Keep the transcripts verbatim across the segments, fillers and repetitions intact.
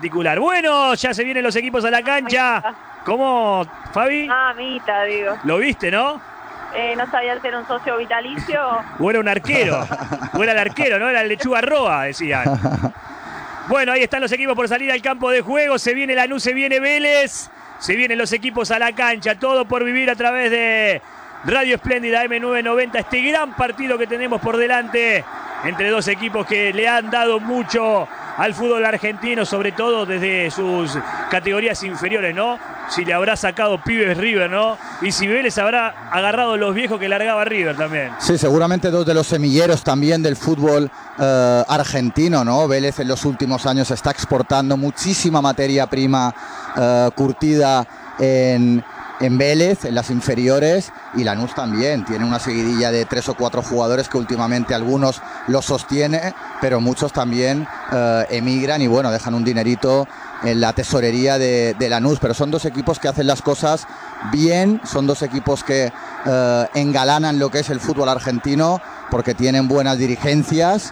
particular. Bueno, ya se vienen los equipos a la cancha. ¿Cómo, Fabi? Mamita, digo. Lo viste, ¿no? Eh, no sabía si era un socio vitalicio. O era un arquero. O era el arquero, ¿no? Era el lechuga roa, decían. Bueno, ahí están los equipos por salir al campo de juego. Se viene Lanús, se viene Vélez. Se vienen los equipos a la cancha. Todo por vivir a través de Radio Espléndida eme novecientos noventa. Este gran partido que tenemos por delante entre dos equipos que le han dado mucho al fútbol argentino, sobre todo desde sus categorías inferiores, ¿no? Si le habrá sacado pibes River, ¿no? Y si Vélez habrá agarrado los viejos que largaba River también. Sí, seguramente dos de los semilleros también del fútbol eh, argentino, ¿no? Vélez en los últimos años está exportando muchísima materia prima eh, curtida en, en Vélez, en las inferiores, y Lanús también. Tiene una seguidilla de tres o cuatro jugadores que últimamente algunos los sostiene, pero muchos también eh, emigran y bueno, dejan un dinerito en la tesorería de, de Lanús. Pero son dos equipos que hacen las cosas bien, son dos equipos que eh, engalanan lo que es el fútbol argentino porque tienen buenas dirigencias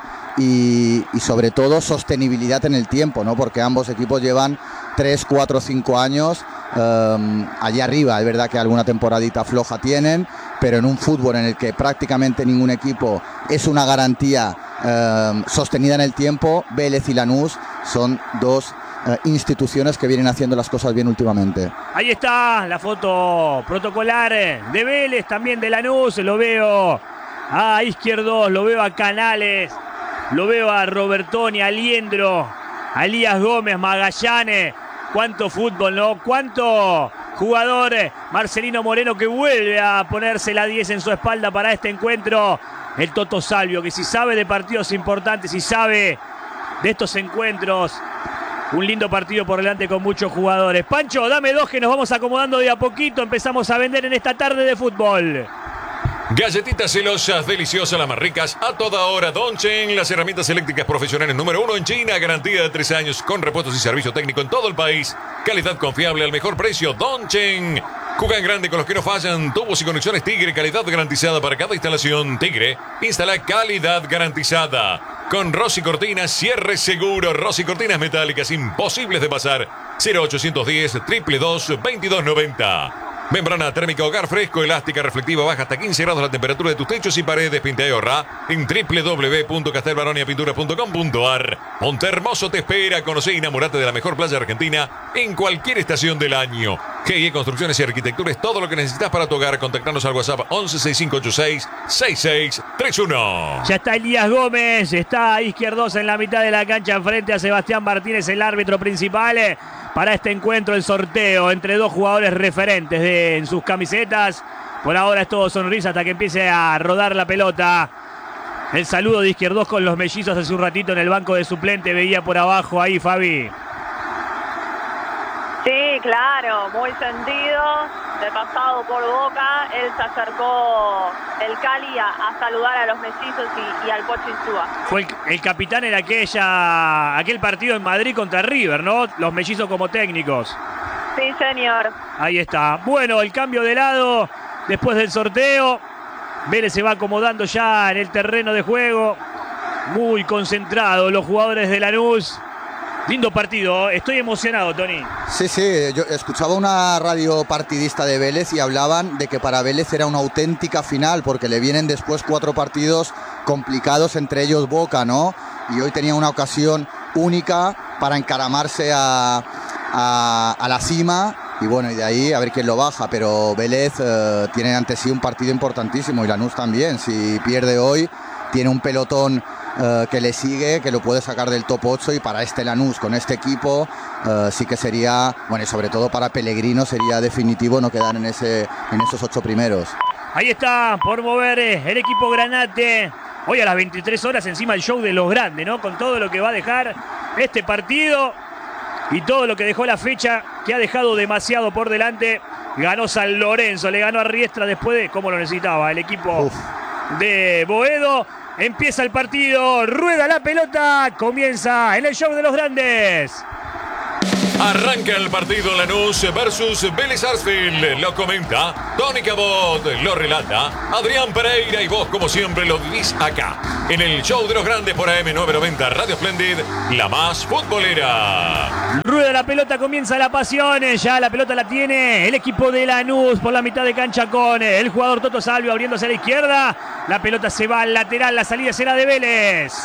y, y sobre todo sostenibilidad en el tiempo, ¿no? Porque ambos equipos llevan tres, cuatro, cinco años um, allá arriba. Es verdad que alguna temporadita floja tienen, pero en un fútbol en el que prácticamente ningún equipo es una garantía um, sostenida en el tiempo, Vélez y Lanús son dos uh, instituciones que vienen haciendo las cosas bien últimamente. Ahí está la foto protocolar de Vélez, también de Lanús. Lo veo a Izquierdos, lo veo a Canales, lo veo a Robertoni, a Liendro, a Elías Gómez, Magallanes. Cuánto fútbol, ¿no? Cuánto jugador Marcelino Moreno que vuelve a ponerse la diez en su espalda para este encuentro. El Toto Salvio, que si sabe de partidos importantes, si sabe de estos encuentros. Un lindo partido por delante con muchos jugadores. Pancho, dame dos que nos vamos acomodando de a poquito. Empezamos a vender en esta tarde de fútbol. Galletitas celosas, deliciosas, las más ricas, a toda hora. Donchen, las herramientas eléctricas profesionales número uno en China, garantía de tres años, con repuestos y servicio técnico en todo el país. Calidad confiable al mejor precio. Donchen. Juega en grande con los que no fallan. Tubos y conexiones Tigre, calidad garantizada para cada instalación. Tigre, instala calidad garantizada. Con Rossi Cortinas, cierre seguro. Rossi Cortinas metálicas, imposibles de pasar. cero ochocientos diez, dos dos dos, veintidós noventa. Membrana térmica hogar fresco, elástica, reflectiva, baja hasta quince grados la temperatura de tus techos y paredes. Pinta y ahorra en doble u doble u doble u punto castelbaronia pintura punto com punto a r. Montehermoso te espera. Conoce y enamorate de la mejor playa argentina en cualquier estación del año. G I E Construcciones y Arquitectura es todo lo que necesitas para tu hogar. Contactanos al WhatsApp once, sesenta y cinco ochenta y seis, sesenta y seis treinta y uno. Ya está Elías Gómez, está Izquierdos en la mitad de la cancha frente a Sebastián Martínez, el árbitro principal para este encuentro, el sorteo entre dos jugadores referentes de, en sus camisetas. Por ahora es todo sonrisa hasta que empiece a rodar la pelota. El saludo de Izquierdos con los mellizos hace un ratito en el banco de suplente. Veía por abajo ahí, Fabi. Sí, claro, muy sentido. De pasado por Boca, él se acercó el Cali a, a saludar a los mellizos y, y al Pocho Insúa. Fue el, el capitán en aquella, aquel partido en Madrid contra River, ¿no? Los mellizos como técnicos. Sí, señor. Ahí está. Bueno, el cambio de lado después del sorteo. Vélez se va acomodando ya en el terreno de juego. Muy concentrados los jugadores de Lanús. Lindo partido, estoy emocionado, Tony. Sí, sí, yo escuchaba una radio partidista de Vélez y hablaban de que para Vélez era una auténtica final porque le vienen después cuatro partidos complicados, entre ellos Boca, ¿no? Y hoy tenía una ocasión única para encaramarse a, a, a la cima y bueno, y de ahí a ver quién lo baja, pero Vélez eh, tiene ante sí un partido importantísimo y Lanús también. Si pierde hoy, tiene un pelotón Uh, que le sigue, que lo puede sacar del top ocho, y para este Lanús con este equipo uh, sí que sería, bueno, y sobre todo para Pellegrino sería definitivo no quedar en ese en esos ocho primeros. Ahí está por mover el equipo Granate. Hoy a las veintitrés horas encima el show de los grandes, ¿no? Con todo lo que va a dejar este partido y todo lo que dejó la fecha, que ha dejado demasiado por delante. Ganó San Lorenzo, le ganó a Riestra después de cómo lo necesitaba el equipo Uf. de Boedo. Empieza el partido, rueda la pelota, comienza en el show de los grandes. Arranca el partido Lanús versus Vélez Sarsfield. Lo comenta Tony Cabot, lo relata Adrián Pereira y vos, como siempre, lo vivís acá en el show de los grandes por A M novecientos noventa Radio Splendid, la más futbolera. Rueda la pelota, comienza la pasión. Ya la pelota la tiene el equipo de Lanús por la mitad de cancha con el jugador Toto Salvio abriéndose a la izquierda. La pelota se va al lateral, la salida será de Vélez.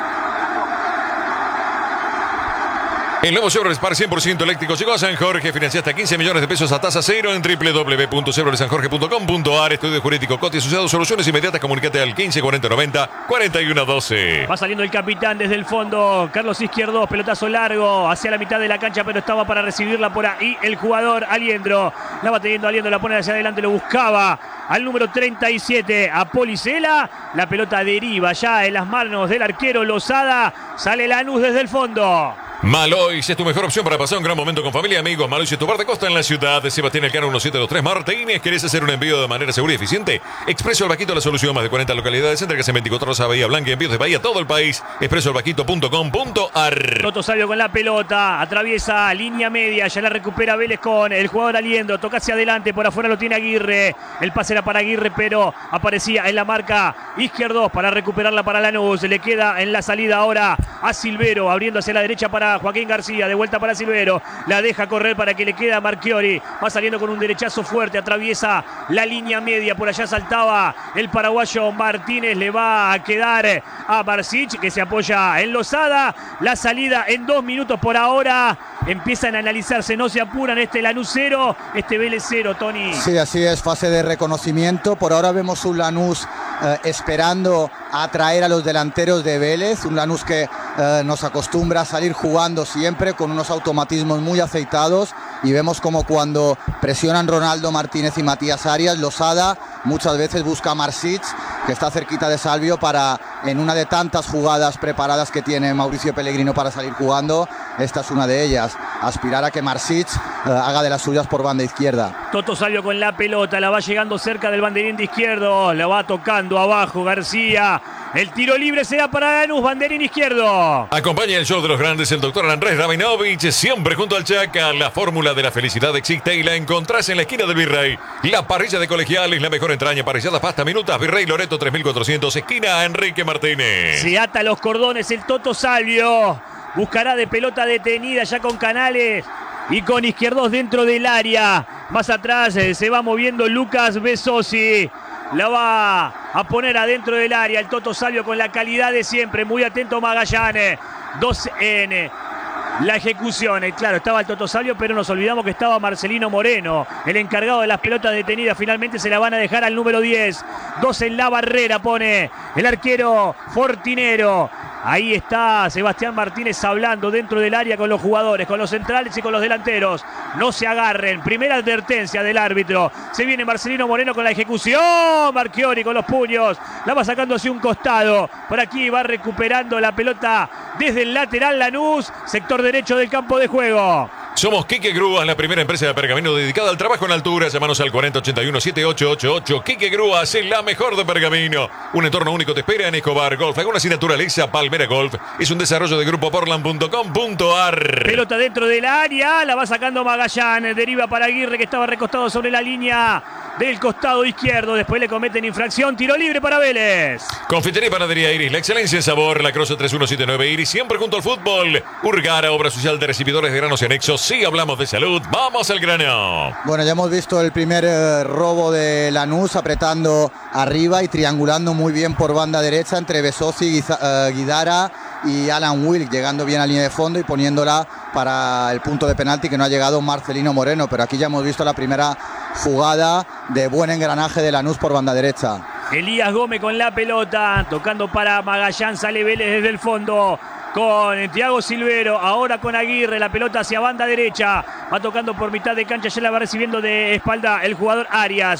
El nuevo Chevrolet Spark cien por ciento eléctrico llegó a San Jorge. Financia hasta quince millones de pesos a tasa cero en doble u doble u doble u punto chevrolet san jorge punto com punto a r. Estudio jurídico, Coti asociados, soluciones inmediatas. Comunícate al quince cuarenta noventa cuarenta y uno doce. Va saliendo el capitán desde el fondo. Carlos Izquierdo, pelotazo largo hacia la mitad de la cancha, pero estaba para recibirla por ahí el jugador Aliendro. La va teniendo Aliendro, la pone hacia adelante, lo buscaba al número treinta y siete, a Policela. La pelota deriva ya en las manos del arquero Lozada. Sale Lanús desde el fondo. Malois es tu mejor opción para pasar un gran momento con familia y amigos. Malois es tu bar de costa en la ciudad de Sebastián Elcano diecisiete veintitrés Martínez. ¿Querés hacer un envío de manera segura y eficiente? Expreso El Vaquito, la solución. Más de cuarenta localidades, entregas en veinticuatro horas a Bahía Blanca y envíos de Bahía a todo el país. expreso el vaquito punto com punto a r. Toto Salvio con la pelota, atraviesa línea media, ya la recupera Vélez con el jugador Aliendro, toca hacia adelante, por afuera lo tiene Aguirre. El pase era para Aguirre, pero aparecía en la marca Izquierdos para recuperarla para Lanús. Le queda en la salida ahora a Silvero, abriendo hacia la derecha para Joaquín García, de vuelta para Silvero, la deja correr para que le queda a Marchiori, va saliendo con un derechazo fuerte, atraviesa la línea media, por allá saltaba el paraguayo Martínez, le va a quedar a Barsic, que se apoya en Lozada. La salida en dos minutos por ahora, empiezan a analizarse, no se apuran, este Lanús cero, este Vélez cero, Tony. Sí, así es, fase de reconocimiento. Por ahora vemos un Lanús eh, esperando a atraer a los delanteros de Vélez, un Lanús que eh, nos acostumbra a salir jugando siempre con unos automatismos muy aceitados, y vemos como cuando presionan Ronaldo Martínez y Matías Arias, Lozada muchas veces busca a Marsic, que está cerquita de Salvio, para, en una de tantas jugadas preparadas que tiene Mauricio Pellegrino para salir jugando, esta es una de ellas, aspirar a que Marsic eh, haga de las suyas por banda izquierda. Toto Salvio con la pelota, la va llegando cerca del banderín de izquierdo, la va tocando abajo García. El tiro libre será para Lanús, banderín izquierdo. Acompaña el show de los grandes el doctor Andrés Rabinovich, siempre junto al Chaca. La fórmula de la felicidad existe y la encontrás en la esquina del Virrey. La parrilla de Colegiales, la mejor entraña, parrilladas, pasta, minutas, Virrey Loreto tres mil cuatrocientos, esquina Enrique Martínez. Se ata los cordones el Toto Salvio. Buscará de pelota detenida ya con Canales y con Izquierdos dentro del área. Más atrás eh, se va moviendo Lucas Besosi. La va a poner adentro del área el Toto Salvio con la calidad de siempre. Muy atento Magallanes. dos en la ejecución. Claro, estaba el Toto Salvio, pero nos olvidamos que estaba Marcelino Moreno, el encargado de las pelotas detenidas. Finalmente se la van a dejar al número diez. dos en la barrera pone el arquero Fortinero. Ahí está Sebastián Martínez hablando dentro del área con los jugadores, con los centrales y con los delanteros. No se agarren. Primera advertencia del árbitro. Se viene Marcelino Moreno con la ejecución. Marchiori con los puños. La va sacando hacia un costado. Por aquí va recuperando la pelota desde el lateral Lanús. Sector derecho del campo de juego. Somos Quique Grúas, la primera empresa de pergamino dedicada al trabajo en altura. Llámanos al cuarenta ochenta y uno setenta y ocho ochenta y ocho. Quique Grúas es la mejor de pergamino. Un entorno único te espera en Escobar Golf. Alguna sin naturaleza, Palmera Golf. Es un desarrollo de grupo portland punto com punto a r. Pelota dentro del área. La va sacando Magallanes. Deriva para Aguirre, que estaba recostado sobre la línea del costado izquierdo. Después le cometen infracción. Tiro libre para Vélez. Confitería y Panadería Iris. La excelencia en sabor. La Croce tres uno siete nueve Iris. Siempre junto al fútbol. Urgara, obra social de recibidores de granos y anexos. Sí, hablamos de salud. Vamos al grano. Bueno, ya hemos visto el primer eh, robo de Lanús, apretando arriba y triangulando muy bien por banda derecha entre Besosi, uh, Guidara y Alan Wilk, llegando bien a línea de fondo y poniéndola para el punto de penalti, que no ha llegado Marcelino Moreno. Pero aquí ya hemos visto la primera jugada de buen engranaje de Lanús por banda derecha. Elías Gómez con la pelota, tocando para Magallanes, sale Vélez desde el fondo con Thiago Silvero, ahora con Aguirre, la pelota hacia banda derecha, va tocando por mitad de cancha, ya la va recibiendo de espalda el jugador Arias.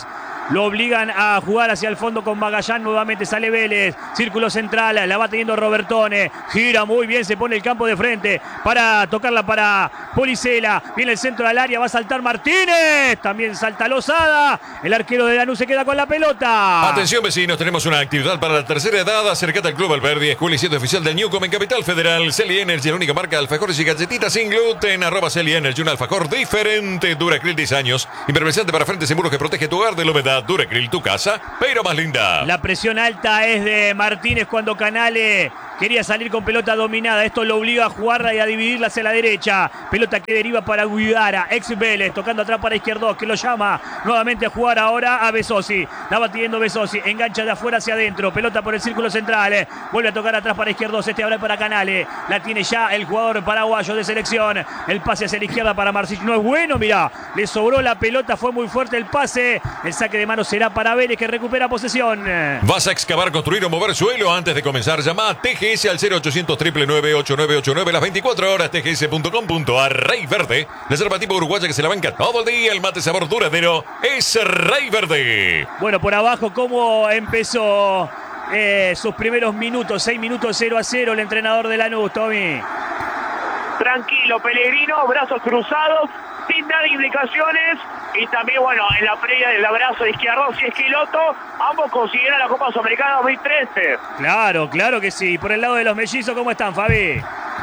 Lo obligan a jugar hacia el fondo con Magallán. Nuevamente sale Vélez. Círculo central. La va teniendo Robertone. Gira muy bien. Se pone el campo de frente para tocarla para Policela. Viene el centro del área. Va a saltar Martínez. También salta Lozada. El arquero de Lanús se queda con la pelota. Atención vecinos, tenemos una actividad para la tercera edad. Acercate al Club Alberdi, escuela y sitio oficial del Newcom en Capital Federal. Celi Energy, la única marca de alfajores y galletitas sin gluten. Arroba Celi Energy, un alfajor diferente. Duracril diez años. Impermeabilizante para frentes y muros que protege tu hogar de la humedad. Duracril, tu casa, pero más linda. La presión alta es de Martínez cuando Canale quería salir con pelota dominada. Esto lo obliga a jugarla y a dividirla hacia la derecha. Pelota que deriva para Guidara. Ex Vélez. Tocando atrás para Izquierdos. Que lo llama nuevamente a jugar ahora a Besosi. La va teniendo Besosi. Engancha de afuera hacia adentro. Pelota por el círculo central. Vuelve a tocar atrás para Izquierdos. Este ahora para Canale. La tiene ya el jugador paraguayo de selección. El pase hacia la izquierda para Marcich. No es bueno, mirá. Le sobró la pelota. Fue muy fuerte el pase. El saque de mano será para Vélez que recupera posesión. ¿Vas a excavar, construir o mover suelo? Antes de comenzar, llama a T G S al cero ochocientos, nueve nueve ocho nueve ocho nueve las veinticuatro horas. T G S punto com punto a r. Rey Verde, la yerba tipo uruguaya que se la banca todo el día. El mate sabor duradero es Rey Verde. Bueno, por abajo, ¿cómo empezó eh, sus primeros minutos? seis minutos cero a cero el entrenador de Lanús, Tommy. Tranquilo, Pellegrino, brazos cruzados, sin dar indicaciones. Y también, bueno, en la previa del abrazo de Izquierdos y Esquiloto, ambos consiguieron la Copa Sudamericana dos mil trece. Claro, claro que sí. Por el lado de los mellizos, ¿cómo están, Fabi?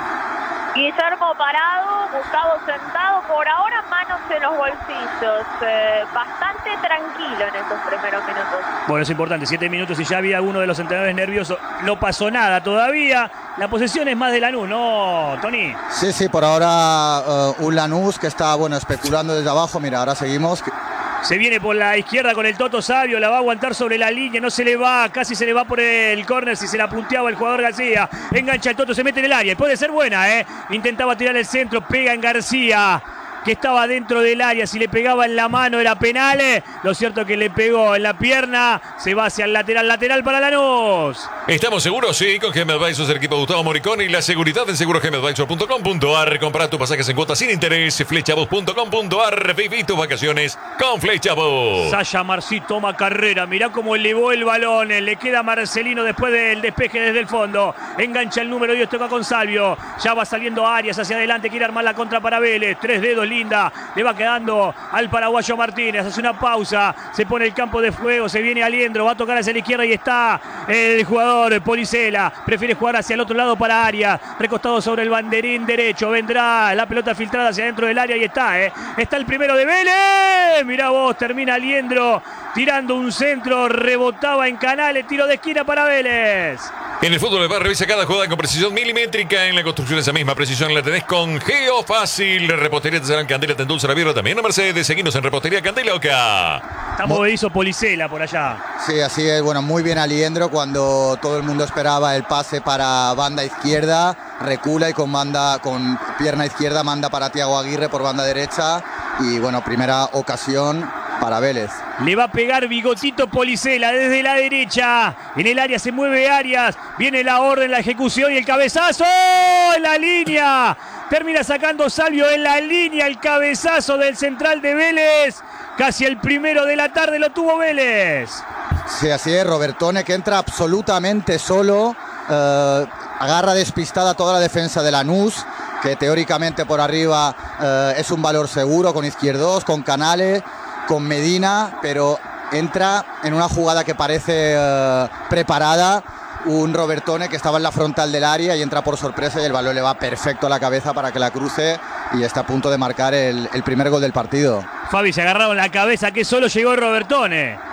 Guillermo parado, Gustavo sentado, por ahora manos en los bolsillos, eh, bastante tranquilo en estos primeros minutos. Bueno, es importante, siete minutos y ya había alguno de los entrenadores nerviosos, no pasó nada todavía, la posesión es más de Lanús, ¿no, Tony? Sí, sí, por ahora uh, un Lanús que está, bueno, especulando desde abajo, mira, ahora seguimos. Se viene por la izquierda con el Toto Sabio, la va a aguantar sobre la línea, no se le va, casi se le va por el córner si se la punteaba el jugador García. Engancha el Toto, se mete en el área, puede ser buena, ¿eh? Intentaba tirar el centro, pega en García, que estaba dentro del área, si le pegaba en la mano era penal. Lo cierto es que le pegó en la pierna, se va hacia el lateral, lateral para Lanús. ¿Estamos seguros? Sí, con G M Advisors, el equipo de Gustavo Moricón y la seguridad en seguro G M Advisors punto com punto a r. Comprar tus pasajes en cuotas sin interés, flechabus punto com punto a r. Viví tus vacaciones con Flechabus. Sasha Marcí toma carrera, mirá cómo elevó el balón, le queda a Marcelino después del despeje desde el fondo. Engancha el número diez, toca con Salvio, ya va saliendo Arias hacia adelante, quiere armar la contra para Vélez, tres dedos, linda, le va quedando al paraguayo Martínez, hace una pausa, se pone el campo de fuego, se viene Aliendro, va a tocar hacia la izquierda y está el jugador Policela, prefiere jugar hacia el otro lado para Arias, recostado sobre el banderín derecho, vendrá la pelota filtrada hacia dentro del área y está, ¿eh? Está el primero de Vélez, mirá vos, termina Aliendro tirando un centro, rebotaba en Canales, tiro de esquina para Vélez. En el fútbol de bar revisa cada jugada con precisión milimétrica. En la construcción esa misma precisión la tenés con Geofácil. Repostería te serán Candela, te endulza la birra también a Mercedes. Seguimos en Repostería Candela Oca. Estamos hizo Policela por allá. Sí, así es. Bueno, muy bien Aliendro cuando todo el mundo esperaba el pase para banda izquierda. Recula y con banda con pierna izquierda manda para Thiago Aguirre por banda derecha. Y bueno, primera ocasión para Vélez. Le va a pegar Bigotito Policela desde la derecha. En el área se mueve Arias. Viene la orden, la ejecución y el cabezazo. En la línea. Termina sacando Salvio en la línea. El cabezazo del central de Vélez. Casi el primero de la tarde lo tuvo Vélez. Sí, así es. Robertone que entra absolutamente solo. Eh, agarra despistada toda la defensa de Lanús, que teóricamente por arriba eh, es un valor seguro con Izquierdos, con Canales, con Medina, pero entra en una jugada que parece eh, preparada, un Robertone que estaba en la frontal del área y entra por sorpresa y el balón le va perfecto a la cabeza para que la cruce y está a punto de marcar el, el primer gol del partido. Fabi se agarraron la cabeza que solo llegó Robertone.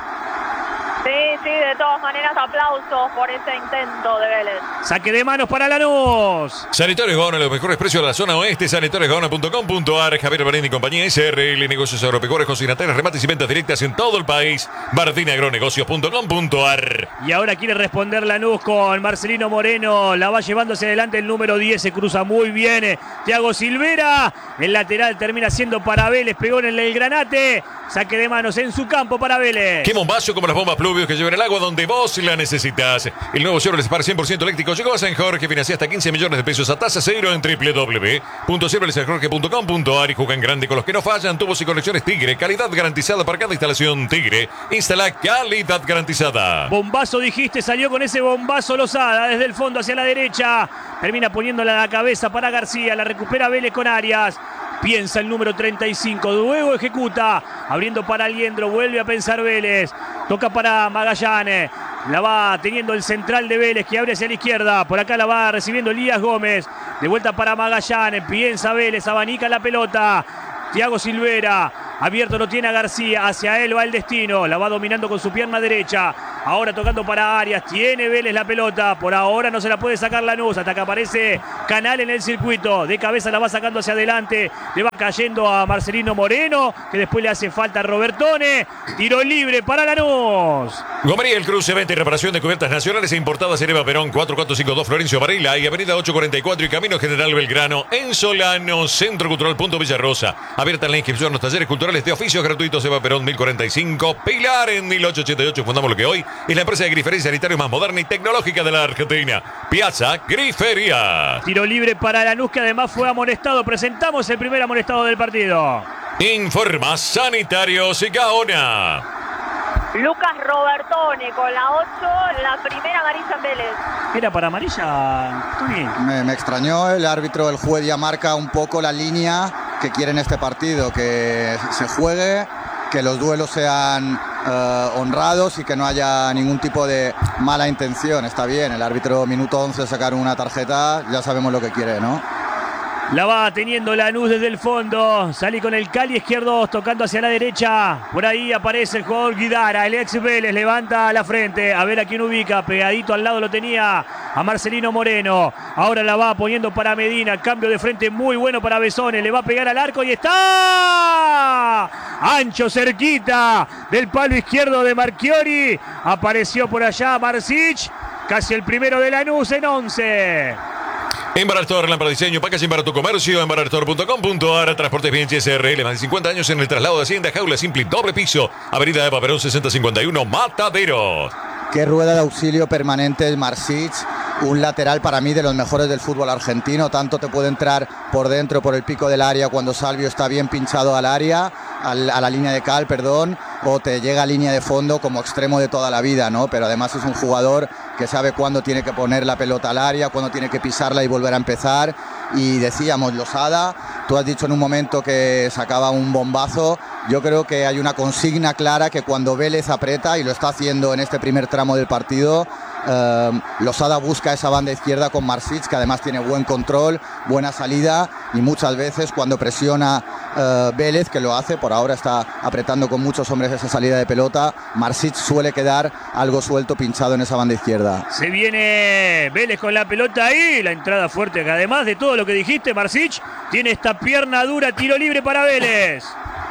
Sí, sí, de todas maneras aplausos por ese intento de Vélez. Saque de manos para Lanús. Sanitarios Gaona, los mejores precios de la zona oeste. Sanitarios Gaona punto com punto a r. Javier Barín y compañía S R L. Negocios agropecuarios, consignatarios, remates y ventas directas en todo el país. Martín Agronegocios punto com punto a r. Y ahora quiere responder Lanús con Marcelino Moreno. La va llevando hacia adelante el número diez. Se cruza muy bien Thiago Silvera. El lateral termina siendo para Vélez. Pegó en el, el granate. Saque de manos en su campo para Vélez. Qué bombazo como las bombas Pluvios que lleva lleva el agua donde vos la necesitas. El nuevo Chevrolet Spark cien por ciento eléctrico llegó a San Jorge. Financia hasta quince millones de pesos a tasa cero en doble u doble u doble u punto chevrolet san jorge punto com punto a r y juega en grande con los que no fallan. Tubos y conexiones Tigre. Calidad garantizada para cada instalación Tigre. Instala calidad garantizada. Bombazo dijiste, salió con ese bombazo Lozada desde el fondo hacia la derecha. Termina poniéndola a la cabeza para García. La recupera Vélez con Arias. Piensa el número treinta y cinco, luego ejecuta, abriendo para Aliendro, vuelve a pensar Vélez, toca para Magallanes, la va teniendo el central de Vélez que abre hacia la izquierda, por acá la va recibiendo Elías Gómez, de vuelta para Magallanes, piensa Vélez, abanica la pelota, Thiago Silvera, abierto lo tiene a García, hacia él va el destino, la va dominando con su pierna derecha, ahora tocando para Arias, tiene Vélez la pelota, por ahora no se la puede sacar Lanús, hasta que aparece Canal en el circuito, de cabeza la va sacando hacia adelante, le va cayendo a Marcelino Moreno, que después le hace falta a Robertone, tiro libre para Lanús. Gomería El Cruce, venta y reparación de cubiertas nacionales e importadas en Eva Perón, cuatro cuatro cinco dos Florencio Varela y avenida ocho cuarenta y cuatro y Camino General Belgrano, en Solano, Centro Cultural Punto Villarrosa. Abierta en la inscripción a los talleres culturales de oficios gratuitos Eva Perón mil cuarenta y cinco, Pilar en mil ochocientos ochenta y ocho. Fundamos lo que hoy es la empresa de grifería y sanitario más moderna y tecnológica de la Argentina. Piazza Grifería. Tiro libre para Lanús, que además fue amonestado. Presentamos el primer amonestado del partido. Informa Sanitarios y Gaona. Lucas Robertone con la ocho, la primera amarilla en Vélez. ¿Era para amarilla, Tony? Me, me extrañó, el árbitro, el juez ya marca un poco la línea que quiere en este partido, que se juegue, que los duelos sean eh, honrados y que no haya ningún tipo de mala intención. Está bien, el árbitro minuto once sacar una tarjeta, ya sabemos lo que quiere, ¿no? La va teniendo Lanús desde el fondo. Sale con el Cali izquierdo, tocando hacia la derecha. Por ahí aparece el jugador Guidara, el ex Vélez. Levanta la frente. A ver a quién ubica. Pegadito al lado lo tenía a Marcelino Moreno. Ahora la va poniendo para Medina. Cambio de frente muy bueno para Besone. Le va a pegar al arco y está ancho, cerquita del palo izquierdo de Marchiori. Apareció por allá Marsic. Casi el primero de Lanús en once. Embarastor, lámpara diseño, packaging para tu comercio, embarastor punto com punto a r, Transportes Bien S R L, más de cincuenta años en el traslado de Hacienda, jaula simple, doble piso, avenida Eva Perón sesenta cincuenta y uno, Mataderos. Qué rueda de auxilio permanente el Marsic, un lateral para mí de los mejores del fútbol argentino, tanto te puede entrar por dentro, por el pico del área cuando Salvio está bien pinchado al área, al, a la línea de cal, perdón, o te llega a línea de fondo como extremo de toda la vida, ¿no? Pero además es un jugador que sabe cuándo tiene que poner la pelota al área, cuándo tiene que pisarla y volver a empezar. Y decíamos, Lozada, tú has dicho en un momento que sacaba un bombazo. Yo creo que hay una consigna clara que cuando Vélez aprieta, y lo está haciendo en este primer tramo del partido, eh, Lozada busca esa banda izquierda con Marsic, que además tiene buen control, buena salida, y muchas veces cuando presiona eh, Vélez, que lo hace, por ahora está apretando con muchos hombres esa salida de pelota, Marsic suele quedar algo suelto, pinchado en esa banda izquierda. Se viene Vélez con la pelota ahí, la entrada fuerte, que además de todo lo que dijiste, Marsic tiene esta pierna dura, tiro libre para Vélez.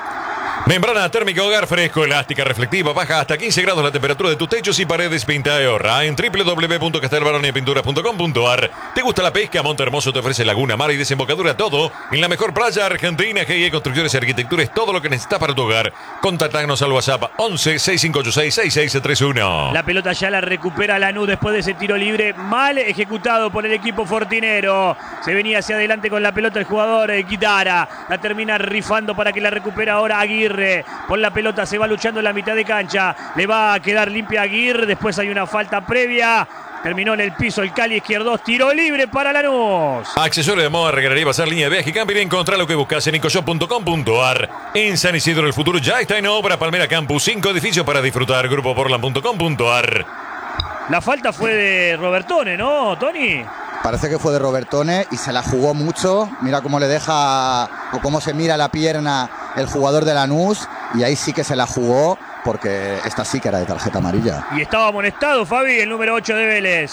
Membrana térmica hogar fresco, elástica, reflectiva, baja hasta quince grados la temperatura de tus techos y paredes, pinta y ahorra en doble u doble u doble u punto castelbaroni pintura punto com punto a r. ¿Te gusta la pesca? Monte Hermoso te ofrece laguna, mar y desembocadura, todo en la mejor playa argentina. G I Construcciones y Arquitectura es todo lo que necesitas para tu hogar. Contactanos al WhatsApp once, seis cinco ocho seis, seis seis tres uno. La pelota ya la recupera Lanús después de ese tiro libre mal ejecutado por el equipo fortinero. Se venía hacia adelante con la pelota el jugador eh, Guidara. La termina rifando para que la recupera ahora Aguirre. Por la pelota se va luchando en la mitad de cancha. Le va a quedar limpia Aguirre. Después hay una falta previa. Terminó en el piso el Cali izquierdo. Tiro libre para Lanús. Accesorio de moda, regalaría, bazar, línea de viaje y camping. Encontrá lo que buscas en ecoshop punto com punto a r. En San Isidro el futuro ya está en obra. Palmera Campus, cinco edificios para disfrutar. grupo portland punto com punto a r. La falta fue de Robertone, ¿no, Tony? Parece que fue de Robertone y se la jugó mucho. Mira cómo le deja o cómo se mira la pierna el jugador de Lanús, y ahí sí que se la jugó, porque esta sí que era de tarjeta amarilla. Y estaba amonestado, Fabi, el número ocho de Vélez.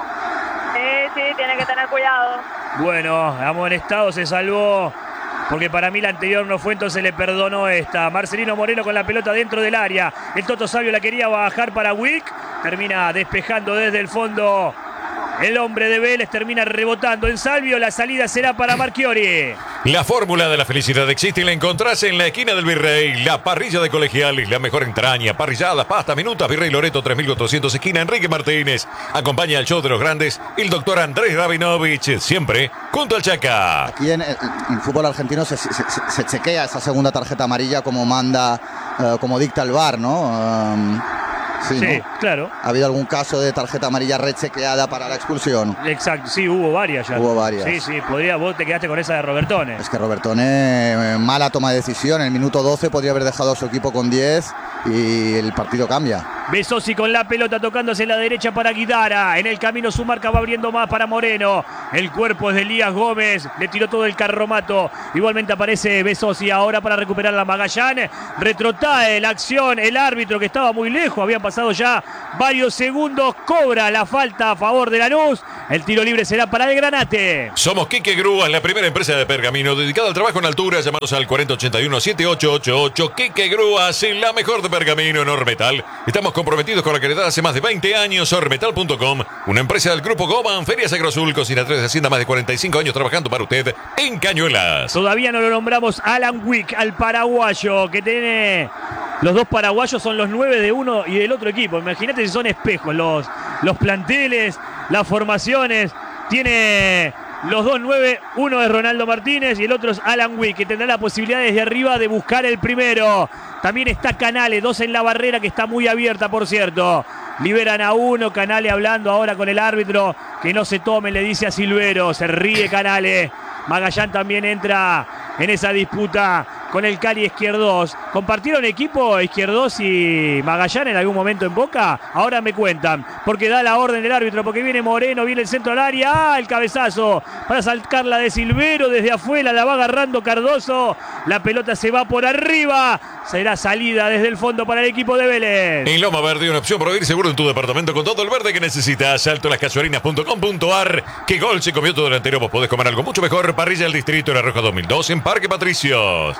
Sí, sí, tiene que tener cuidado. Bueno, amonestado, se salvó, porque para mí la anterior no fue, entonces le perdonó esta. Marcelino Moreno con la pelota dentro del área. El Toto Sabio la quería bajar para Wick. Termina despejando desde el fondo El hombre de Vélez termina rebotando en Salvio. La salida será para Marchiori. La fórmula de la felicidad existe y la encontrás en la esquina del Virrey. La parrilla de Colegiales, la mejor entraña, parrilladas, pasta, minutas, Virrey Loreto tres mil cuatrocientos, esquina Enrique Martínez. Acompaña al show de los grandes el doctor Andrés Rabinovich, siempre junto al Chaca. Aquí en el, en el fútbol argentino se, se, se chequea esa segunda tarjeta amarilla como manda, uh, como dicta el V A R, ¿no? Um, Sí, Sí, ¿no? claro. ¿Ha habido algún caso de tarjeta amarilla rechequeada para la expulsión? Exacto, sí, hubo varias ya. Hubo varias. Sí, sí, podría, vos te quedaste con esa de Robertone. Es que Robertone, eh, mala toma de decisión. En el minuto doce podría haber dejado a su equipo con diez y el partido cambia. Besosi con la pelota tocándose en la derecha para Guidara. En el camino su marca va abriendo más para Moreno. El cuerpo es de Elías Gómez. Le tiró todo el carromato. Igualmente aparece Besosi ahora para recuperar la Magallán. Retrotrae la acción. El árbitro que estaba muy lejos. Habían pasado ya varios segundos. Cobra la falta a favor de Lanús. El tiro libre será para el Granate. Somos Quique Grúas, la primera empresa de pergamino dedicada al trabajo en altura. Llamanos al cuarenta ochenta y uno, setenta y ocho ochenta y ocho. Quique Grúas, la mejor de pergamino en Ormetal. Estamos comprometidos con la calidad hace más de veinte años. Ormetal punto com, una empresa del Grupo Goban, Ferias Agrosul, Cocina tres de Hacienda, más de cuarenta y cinco años trabajando para usted en Cañuelas. Todavía no lo nombramos Alan Wick, al paraguayo, que tiene... Los dos paraguayos son los nueve de uno y del otro equipo. Imagínate si son espejos los, los planteles, las formaciones. Tiene los dos nueve, uno es Ronaldo Martínez y el otro es Alan Wick, que tendrá la posibilidad desde arriba de buscar el primero. También está Canale, dos en la barrera, que está muy abierta, por cierto. Liberan a uno, Canale hablando ahora con el árbitro, que no se tome, le dice a Silvero. Se ríe Canale. Magallán también entra en esa disputa con el Cali Izquierdos. ¿Compartieron equipo Izquierdos y Magallán en algún momento en Boca? Ahora me cuentan, porque da la orden el árbitro, porque viene Moreno, viene el centro al área. ¡Ah! El cabezazo para sacarla de Silvero desde afuera, la va agarrando Cardoso. La pelota se va por arriba. Será salida desde el fondo para el equipo de Vélez. En Loma Verde, una opción para ir seguro en tu departamento con todo el verde que necesitas. Salto las casuarinas punto com punto ar. ¿Qué gol se comió tu delantero? Vos podés comer algo mucho mejor. Parrilla del Distrito en La Roja dos mil dos en Parque Patricios.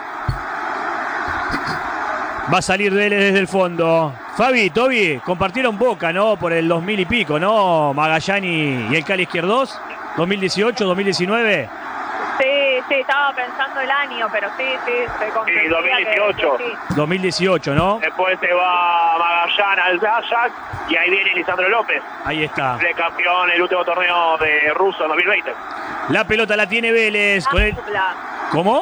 Va a salir Vélez desde el fondo. Fabi, Toby, compartieron Boca, ¿no? Por el dos mil y pico, ¿no? Magallán y, y el Cali Izquierdos. dos mil dieciocho, dos mil diecinueve. Sí, sí, estaba pensando el año, pero sí, sí, se Sí, dos mil dieciocho. Que, que sí. dos mil dieciocho, ¿no? Después se va Magallán al Ajax y ahí viene Lisandro López, Ahí está. de campeón el último torneo de Russo dos mil veinte. La pelota la tiene Vélez. Con La el... dupla. ¿Cómo?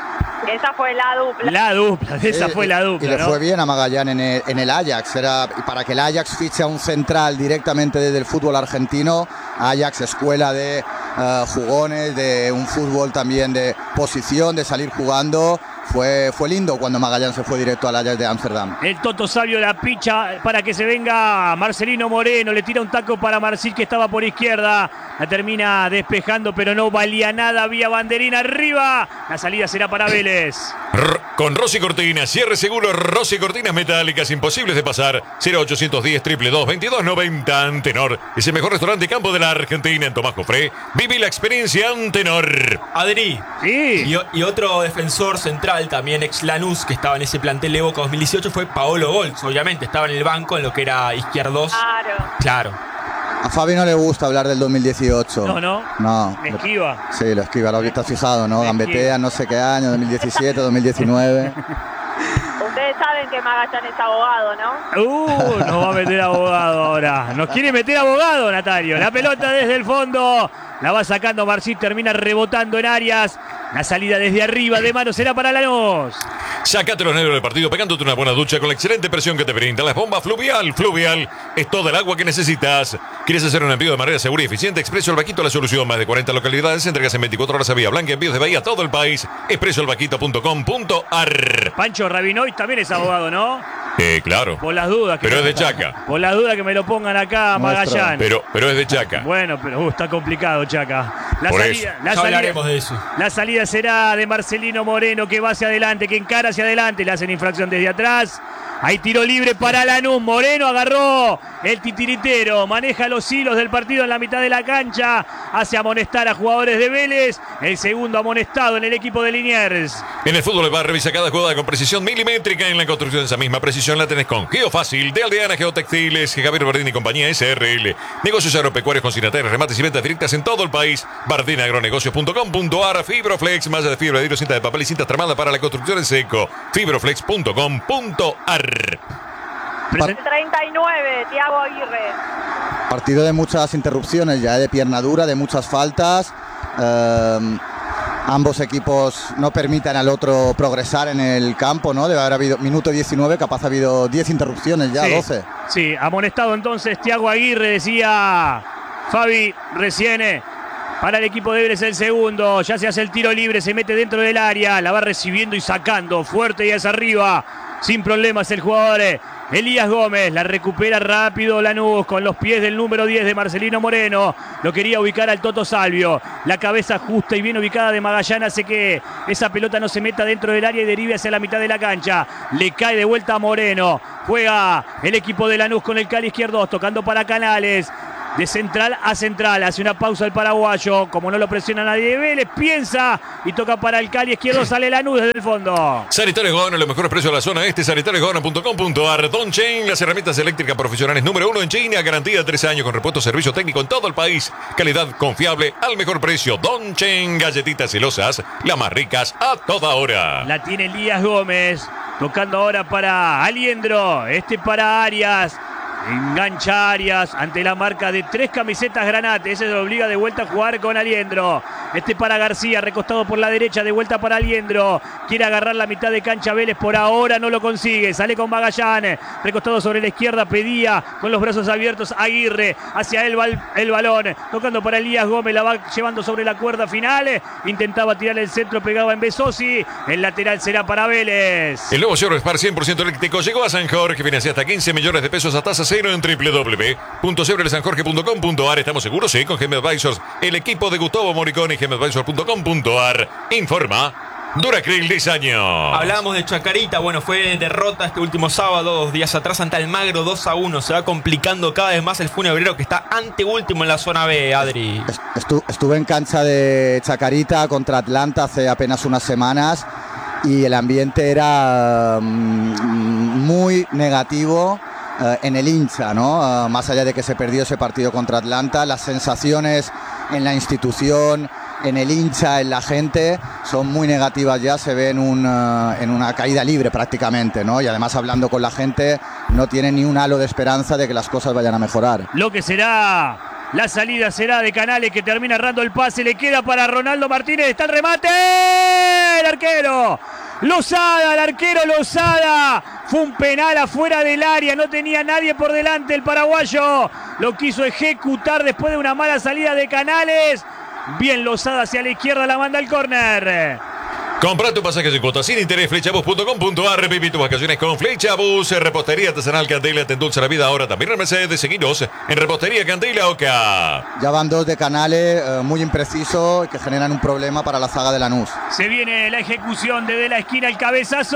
Esa fue la dupla. La dupla, esa Eh, fue la y dupla, le ¿no? fue bien a Magallán en el, en el Ajax. Era para que el Ajax fiche a un central directamente desde el fútbol argentino. Ajax, escuela de uh, jugones, de un fútbol también de posición, de salir jugando. Fue, fue lindo cuando Magallán se fue directo al Ajax de Ámsterdam. El Toto Sabio la picha para que se venga Marcelino Moreno. Le tira un taco para Marcil, que estaba por izquierda. La termina despejando, pero no valía nada. Vía banderina arriba. La salida será para Vélez. R- con Rossi Cortinas, cierre seguro, Rossi Cortinas metálicas, imposibles de pasar. cero ochocientos diez, dos dos dos, veintidós noventa. Antenor es el mejor restaurante de campo de la Argentina. En Tomás Jofré, viví la experiencia Antenor. Adri. Sí. Y, o- y otro defensor central, también ex Lanús, que estaba en ese plantel de Boca dos mil dieciocho, fue Paolo Goltz. Obviamente estaba en el banco en lo que era Izquierdos. Claro. Claro. A Fabi no le gusta hablar del dos mil dieciocho. No, no. No. Me esquiva. Sí, lo esquiva, lo que está fijado, ¿no? Me Gambetea esquiva. no sé qué año, dos mil diecisiete, dos mil diecinueve. Ustedes saben que Magallán es abogado, ¿no? Uh, nos va a meter abogado ahora. Nos quiere meter abogado, Natario. La pelota desde el fondo. La va sacando Marcil, termina rebotando en Arias. La salida desde arriba de mano será para Lanús. Sácate los nervios del partido pegándote una buena ducha con la excelente presión que te brinda las bombas Fluvial. Fluvial es toda el agua que necesitas. ¿Quieres hacer un envío de manera segura y eficiente? Expreso El Vaquito, la solución. Más de cuarenta localidades, entregas en veinticuatro horas a Vía Blanca, envíos de Bahía a todo el país. expreso el vaquito punto com punto ar. Pancho Rabinoy también es abogado, ¿no? Eh, claro. Por las dudas. Que Pero es me- de Chaca. Por las dudas que me lo pongan acá, Nuestro. Magallán. Pero, pero es de Chaca. Bueno, pero uh, está complicado, Chaca. La Por salida, eso. la Ya salida, hablaremos de eso. la salida será de Marcelino Moreno, que va hacia adelante, que encara hacia adelante. Le hacen infracción desde atrás. Hay tiro libre para Lanús. Moreno agarró el titiritero. Maneja los hilos del partido en la mitad de la cancha. Hace amonestar a jugadores de Vélez. El segundo amonestado en el equipo de Liniers. En el fútbol va, revisa cada jugada con precisión milimétrica. En la construcción de esa misma precisión la tenés con Geofácil, de Aldeana Geotextiles, Javier Bardín y compañía S R L. Negocios agropecuarios, consignatarios, remates y ventas directas en todo el país. bardín agronegocios punto com punto ar. Fibroflex, malla de fibra de hilo, cinta de papel y cinta tramada para la construcción en seco. Fibroflex punto com punto ar. treinta y nueve, Thiago Aguirre. Partido de muchas interrupciones ya, de pierna dura, de muchas faltas. Eh, ambos equipos no permiten al otro progresar en el campo, ¿no? Debe haber habido minuto diecinueve, capaz ha habido diez interrupciones ya, sí, doce. Sí, amonestado entonces Thiago Aguirre, decía Fabi recién. Para el equipo de Vélez el segundo, ya se hace el tiro libre, se mete dentro del área, la va recibiendo y sacando, fuerte y hacia arriba, sin problemas el jugador Elías Gómez, la recupera rápido Lanús con los pies del número diez de Marcelino Moreno, lo quería ubicar al Toto Salvio, la cabeza justa y bien ubicada de Magallanes hace que esa pelota no se meta dentro del área y derive hacia la mitad de la cancha, le cae de vuelta a Moreno, juega el equipo de Lanús con el Cali izquierdo, tocando para Canales. De central a central, hace una pausa el paraguayo, como no lo presiona nadie de Vélez, piensa y toca para el Cali izquierdo, sale Lanús desde el fondo. Sanitarios Gono, los mejores precios de la zona este, sanitarios gono punto com punto ar. Donchen, las herramientas eléctricas profesionales número uno en China, garantía de tres años con repuesto servicio técnico en todo el país, calidad confiable al mejor precio. Donchen, galletitas celosas, las más ricas a toda hora. La tiene Elías Gómez, tocando ahora para Aliendro, este para Arias. Engancha Arias ante la marca de tres camisetas Granate. Ese se lo obliga de vuelta a jugar con Aliendro. Este para García, recostado por la derecha, de vuelta para Aliendro. Quiere agarrar la mitad de cancha Vélez, por ahora no lo consigue. Sale con Magallanes, recostado sobre la izquierda, pedía con los brazos abiertos Aguirre. Hacia él va el, el balón, tocando para Elías Gómez, la va llevando sobre la cuerda final. Intentaba tirar el centro, pegaba en Besosi. El lateral será para Vélez. El nuevo Chevrolet Spark cien por ciento eléctrico llegó a San Jorge, financia hasta quince millones de pesos a tasa cero en doble u doble u doble u punto chevrolet san jorge punto com punto ar. Estamos seguros, sí, con G M Advisors, el equipo de Gustavo Moricone y G M Advisors punto com punto ar. Informa Duracril diez años. Hablábamos de Chacarita, bueno, fue derrota este último sábado, dos días atrás, ante Almagro dos a uno. Se va complicando cada vez más el Funebrero, que está anteúltimo en la zona B, Adri. Estu estuve en cancha de Chacarita contra Atlanta hace apenas unas semanas y el ambiente era um, muy negativo. Uh, en el hincha, ¿no? Uh, más allá de que se perdió ese partido contra Atlanta, las sensaciones en la institución, en el hincha, en la gente, son muy negativas ya, se ven un, uh, en una caída libre prácticamente, ¿no? Y además, hablando con la gente, no tiene ni un halo de esperanza de que las cosas vayan a mejorar. Lo que será la salida será de Canales, que termina errando el pase, le queda para Ronaldo Martínez, está el remate, el arquero Lozada, el arquero Lozada, fue un penal afuera del área, no tenía nadie por delante el paraguayo, lo quiso ejecutar después de una mala salida de Canales, bien Lozada hacia la izquierda, la manda al córner. Compra tu pasaje sin cuotas sin interés, flechabus punto com punto ar. Viví tus vacaciones con Flechabus. Repostería artesanal Candela te endulza la vida. Ahora también en Mercedes. Seguinos en Repostería Candela Oca. Ya van dos de Canales, eh, muy imprecisos, que generan un problema para la zaga de Lanús. Se viene la ejecución desde la esquina, el cabezazo.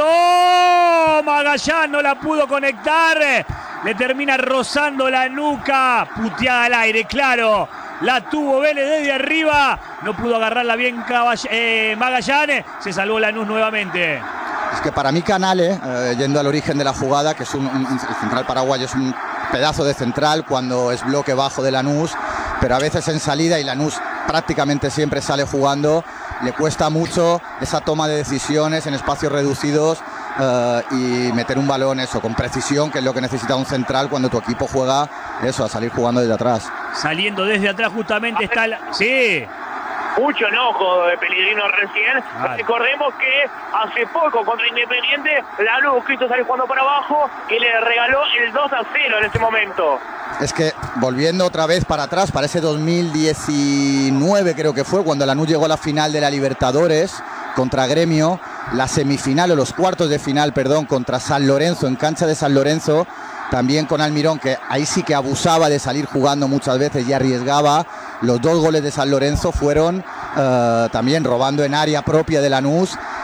Magallanes no la pudo conectar. Le termina rozando la nuca. Puteada al aire, claro. La tuvo Vélez desde arriba. No pudo agarrarla bien eh, Magallanes. Se salvó Lanús nuevamente. Es que para mí Canales, eh, yendo al origen de la jugada, que es un, un, el central paraguayo es un pedazo de central cuando es bloque bajo de Lanús, pero a veces en salida, y Lanús prácticamente siempre sale jugando, le cuesta mucho esa toma de decisiones en espacios reducidos uh, y meter un balón eso con precisión, que es lo que necesita un central cuando tu equipo juega eso, a salir jugando desde atrás. Saliendo desde atrás justamente está el... Sí. Mucho enojo de Pellegrino recién. Vale. Recordemos que hace poco contra Independiente Lanús quiso salir jugando para abajo y le regaló el dos a cero en ese momento. Es que volviendo otra vez para atrás, para ese dos mil diecinueve creo que fue, cuando Lanús llegó a la final de la Libertadores contra Gremio, la semifinal o los cuartos de final, perdón, contra San Lorenzo, en cancha de San Lorenzo, también con Almirón, que ahí sí que abusaba de salir jugando muchas veces y arriesgaba. Los dos goles de San Lorenzo fueron uh, también robando en área propia de Lanús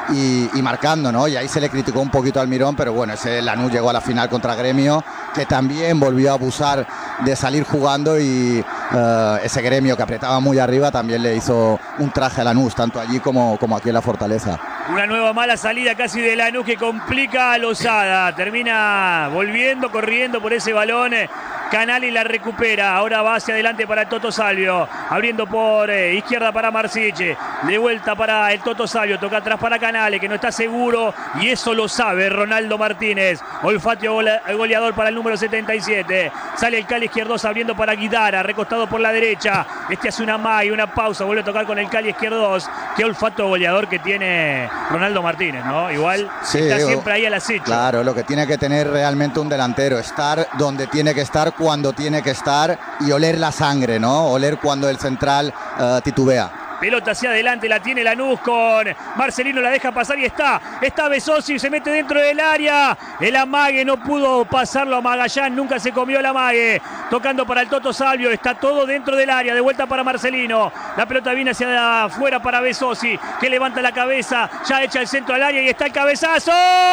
y, y marcando, ¿no? Y ahí se le criticó un poquito al Mirón, pero bueno, ese Lanús llegó a la final contra Gremio, que también volvió a abusar de salir jugando y uh, ese Gremio que apretaba muy arriba también le hizo un traje a Lanús, tanto allí como, como aquí en la Fortaleza. Una nueva mala salida casi de Lanús que complica a Losada. Termina volviendo, corriendo por ese balón. Canali la recupera. Ahora va hacia adelante para el Toto Salvio. Abriendo por eh, izquierda para Marsiche. De vuelta para el Toto Salvio. Toca atrás para Canale, que no está seguro. Y eso lo sabe Ronaldo Martínez. Olfatio goleador para el número setenta y siete. Sale el Cali Izquierdos abriendo para Guidara. Recostado por la derecha. Este hace una magia, una pausa. Vuelve a tocar con el Cali Izquierdos. Qué olfato goleador que tiene Ronaldo Martínez, ¿no? Igual sí, está siempre ahí al acecho. Claro, lo que tiene que tener realmente un delantero. Estar donde tiene que estar, cuando tiene que estar y oler la sangre, ¿no? Oler cuando el central uh, titubea. Pelota hacia adelante, la tiene Lanús con Marcelino, la deja pasar y está. Está Besosi, se mete dentro del área. El amague no pudo pasarlo a Magallán, nunca se comió el amague. Tocando para el Toto Salvio, está todo dentro del área. De vuelta para Marcelino. La pelota viene hacia afuera para Besosi, que levanta la cabeza, ya echa el centro al área y está el cabezazo.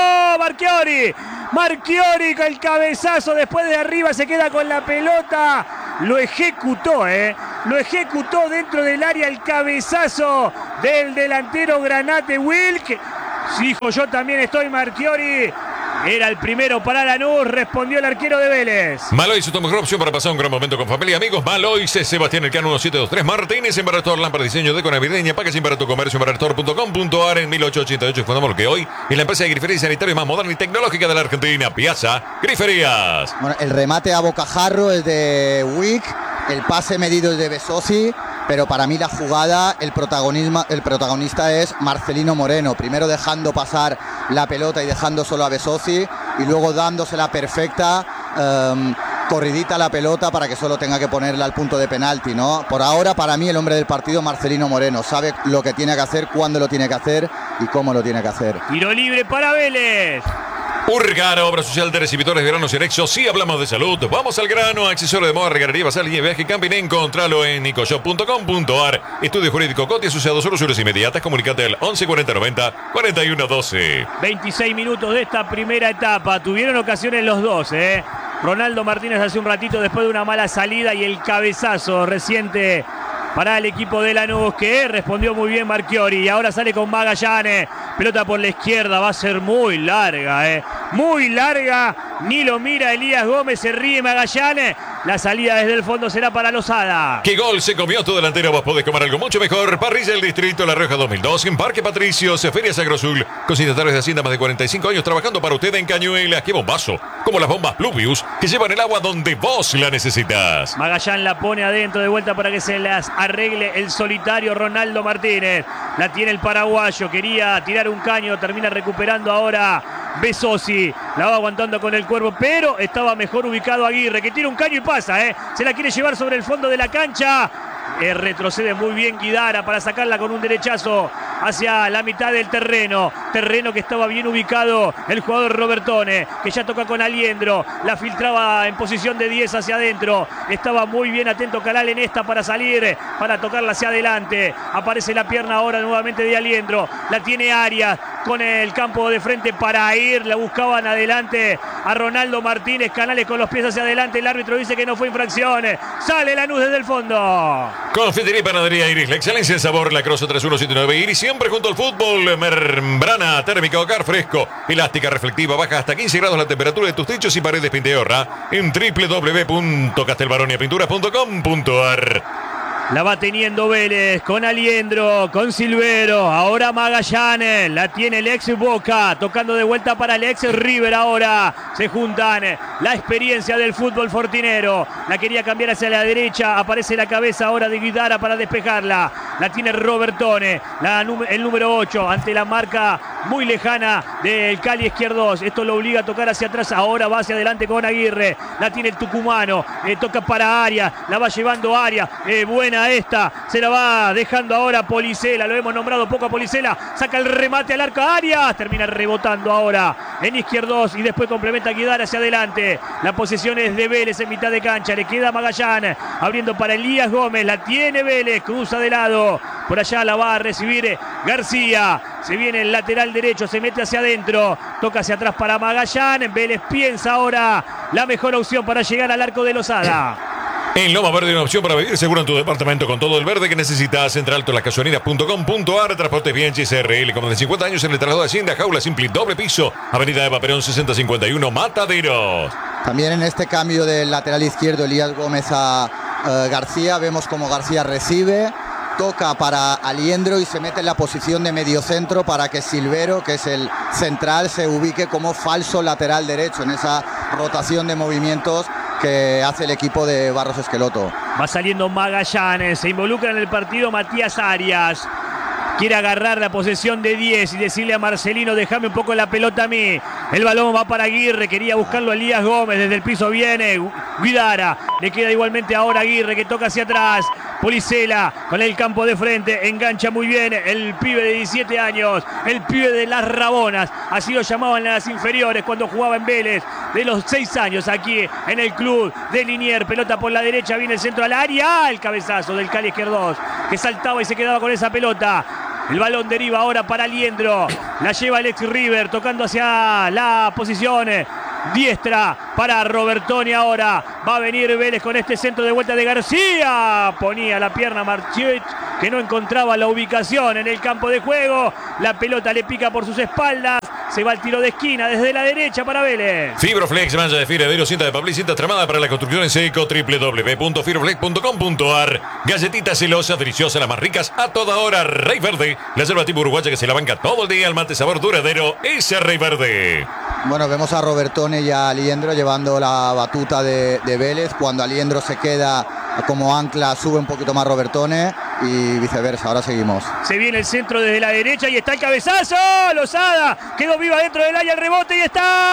Marchiori. Marchiori con el cabezazo después de arriba, se queda con la pelota. Lo ejecutó, ¿eh? Lo ejecutó dentro del área el cabezazo del delantero Granate Wilk. Dijo, yo también estoy, Marchiori. Era el primero para Lanús, respondió el arquero de Vélez. Malois, tu mejor opción para pasar un gran momento con familia y amigos. Malois, Sebastián Elcano uno siete dos tres. Martínez, Embarator, lámpara, diseño de navideña, packaging para tu comercio, embarator punto com punto a r. En mil ochocientos ochenta y ocho fundamos lo que hoy es la empresa de grifería sanitaria más moderna y tecnológica de la Argentina, Piazza Griferías. Bueno, el remate a bocajarro es de Wick, el pase medido es de Besosi, pero para mí la jugada, el, protagonismo, el protagonista es Marcelino Moreno, primero dejando pasar la pelota y dejando solo a Besosi y luego dándosela perfecta, um, corridita la pelota para que solo tenga que ponerla al punto de penalti, ¿no? Por ahora, para mí, el hombre del partido, Marcelino Moreno, sabe lo que tiene que hacer, cuándo lo tiene que hacer y cómo lo tiene que hacer. Tiro libre para Vélez. Urgara, obra social de recibidores de granos y anexos. Si hablamos de salud, vamos al grano. Accesorio de moda, regadería, basal y viaje camping. Encontralo en nicoshop punto com punto a r. Estudio jurídico Coti asociado, soluciones inmediatas. Comunicate al once cuarenta noventa cuarenta y uno doce. veintiséis minutos de esta primera etapa. Tuvieron ocasiones los dos, ¿eh? Ronaldo Martínez hace un ratito después de una mala salida y el cabezazo reciente para el equipo de Lanús, que respondió muy bien Marchiori. Y ahora sale con Magallanes. Pelota por la izquierda, va a ser muy larga, eh. Muy larga. Ni lo mira Elías Gómez, se ríe Magallanes. La salida desde el fondo será para Losada. ¿Qué gol se comió tu delantero? Vos podés comer algo mucho mejor. Parrilla del Distrito La Rioja dos mil dos, en Parque Patricios, Feria Sagrosul. Consignatarios de Hacienda, más de cuarenta y cinco años trabajando para usted en Cañuelas. ¡Qué bombazo! Como las bombas Pluvius, que llevan el agua donde vos la necesitas. Magallán la pone adentro de vuelta para que se las arregle el solitario Ronaldo Martínez. La tiene el paraguayo, quería tirar un caño, termina recuperando ahora Besosi. La va aguantando con el cuervo, pero estaba mejor ubicado Aguirre, que tira un caño y pasa, ¿eh? Se la quiere llevar sobre el fondo de la cancha. Eh, retrocede muy bien Guidara para sacarla con un derechazo hacia la mitad del terreno. Terreno que estaba bien ubicado el jugador Robertone, que ya toca con Aliendro. La filtraba en posición de diez hacia adentro. Estaba muy bien atento Canal en esta para salir, para tocarla hacia adelante. Aparece la pierna ahora nuevamente de Aliendro. La tiene Arias con el campo de frente para ir. La buscaban adelante a Ronaldo Martínez. Canales con los pies hacia adelante. El árbitro dice que no fue infracción. Sale Lanús desde el fondo. Confitería y Panadería Iris, la excelencia en sabor, la Cross tres uno siete nueve Iris, siempre junto al fútbol. Membrana térmica, hogar fresco, elástica reflectiva, baja hasta quince grados la temperatura de tus techos y paredes Pinteorra en doble u doble u doble u punto castelbaroniapinturas punto com punto a r. La va teniendo Vélez con Aliendro, con Silvero, ahora Magallanes, la tiene el ex Boca, tocando de vuelta para el ex River ahora. Se juntan la experiencia del fútbol fortinero, la quería cambiar hacia la derecha, aparece la cabeza ahora de Guidara para despejarla. La tiene Robertone, la, el número ocho, ante la marca muy lejana del Cali Izquierdos. Esto lo obliga a tocar hacia atrás, ahora va hacia adelante con Aguirre. La tiene el tucumano, eh, toca para Arias, la va llevando Arias, eh, buena buena esta. Se la va dejando ahora Policela. Lo hemos nombrado poco a Policela. Saca el remate al arco. Arias. Termina rebotando ahora en Izquierdos. Y después complementa a Guidar hacia adelante. La posesión es de Vélez en mitad de cancha. Le queda Magallán. Abriendo para Elías Gómez. La tiene Vélez. Cruza de lado. Por allá la va a recibir García. Se viene el lateral derecho. Se mete hacia adentro. Toca hacia atrás para Magallán. Vélez piensa ahora la mejor opción para llegar al arco de Losada. En Loma Verde, una opción para vivir seguro en tu departamento con todo el verde que necesitas. Entra alto las gasolinera punto com punto ar. Transportes Bianchi R L. Con más de cincuenta años en el traslado de Hacienda. Jaula Simpli, doble piso. Avenida Eva Perón sesenta cincuenta y uno, Mataderos. También en este cambio del lateral izquierdo, Elías Gómez a uh, García. Vemos como García recibe. Toca para Aliendro y se mete en la posición de mediocentro para que Silvero, que es el central, se ubique como falso lateral derecho en esa rotación de movimientos que hace el equipo de Barros Esqueloto. Va saliendo Magallanes, se involucra en el partido Matías Arias. Quiere agarrar la posesión de diez y decirle a Marcelino, déjame un poco la pelota a mí. El balón va para Aguirre, quería buscarlo Elías Gómez, desde el piso viene Guidara. Le queda igualmente ahora Aguirre que toca hacia atrás. Policela con el campo de frente, engancha muy bien el pibe de diecisiete años, el pibe de las Rabonas, así lo llamaban en las inferiores cuando jugaba en Vélez, de los seis años aquí en el club de Liniers. Pelota por la derecha, viene el centro al área, el cabezazo del Cali Izquierdos, que saltaba y se quedaba con esa pelota. El balón deriva ahora para Aliendro, la lleva el ex River, tocando hacia la posición diestra para Robertoni. Ahora va a venir Vélez con este centro de vuelta de García. Ponía la pierna Marchich, que no encontraba la ubicación en el campo de juego. La pelota le pica por sus espaldas. Se va el tiro de esquina desde la derecha para Vélez. Fibroflex, malla de fibra, cinta de papel y cinta tramada para la construcción en seco. doble u doble u doble u punto fibroflex punto com punto ar. Galletitas celosas, deliciosas, las más ricas a toda hora. Rey Verde, la selva tipo uruguaya que se la banca todo el día. El mate sabor duradero, ese Rey Verde. Bueno, vemos a Robertoni y a Aliendro llevando la batuta de, de Vélez. Cuando Aliendro se queda como ancla, sube un poquito más Robertoni y viceversa. Ahora seguimos. Se viene el centro desde la derecha y está el cabezazo. Losada quedó viva dentro del área, el rebote y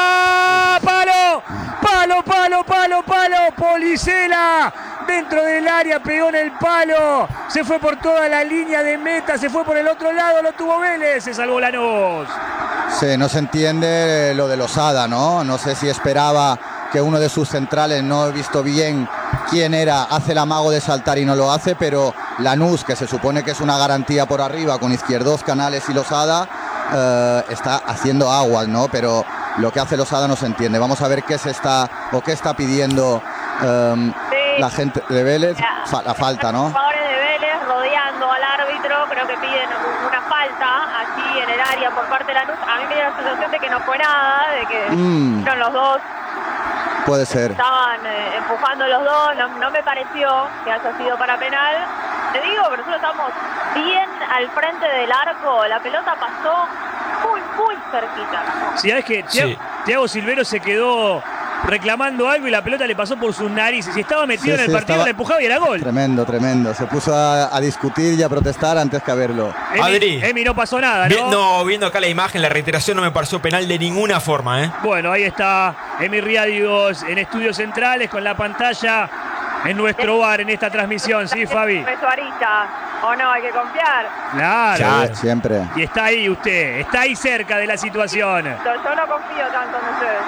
está palo, palo, palo, palo, palo. Policela dentro del área, pegó en el palo, se fue por toda la línea de meta, se fue por el otro lado, lo tuvo Vélez, se salvó Lanús. Sí, no se entiende lo de Losada, ¿no? No sé si esperaba que uno de sus centrales, no he visto bien quién era, hace el amago de saltar y no lo hace, pero Lanús, que se supone que es una garantía por arriba con Izquierdos, Canales y Losada, eh, está haciendo aguas, ¿no? Pero lo que hace Losada no se entiende. Vamos a ver qué se está o qué está pidiendo eh, sí. la gente de Vélez. Fa la falta, ¿no? Los jugadores de Vélez rodeando al árbitro, creo que piden una falta aquí en el área por parte de Lanús. A mí me dio la sensación de que no fue nada, de que mm. fueron los dos. Puede ser. Estaban eh, empujando los dos, no, no me pareció que haya sido para penal. Te digo, pero nosotros estamos bien al frente del arco, la pelota pasó muy, muy cerquita. Sí, es que sí. Thiago Silvero se quedó reclamando algo y la pelota le pasó por sus narices. Si estaba metido sí, en el sí, partido, la empujaba y era gol. Tremendo, tremendo. Se puso a, a discutir y a protestar antes que a verlo. Emi, Adri, Emi no pasó nada, ¿no? Vi, no, viendo acá la imagen, la reiteración no me pareció penal de ninguna forma, ¿eh? Bueno, ahí está Emi Riadios en Estudios Centrales con la pantalla en nuestro bar en esta transmisión, ¿sí, Fabi? ¿O no? Hay que confiar. Claro. claro. Siempre. Y está ahí usted, está ahí cerca de la situación. Yo no confío tanto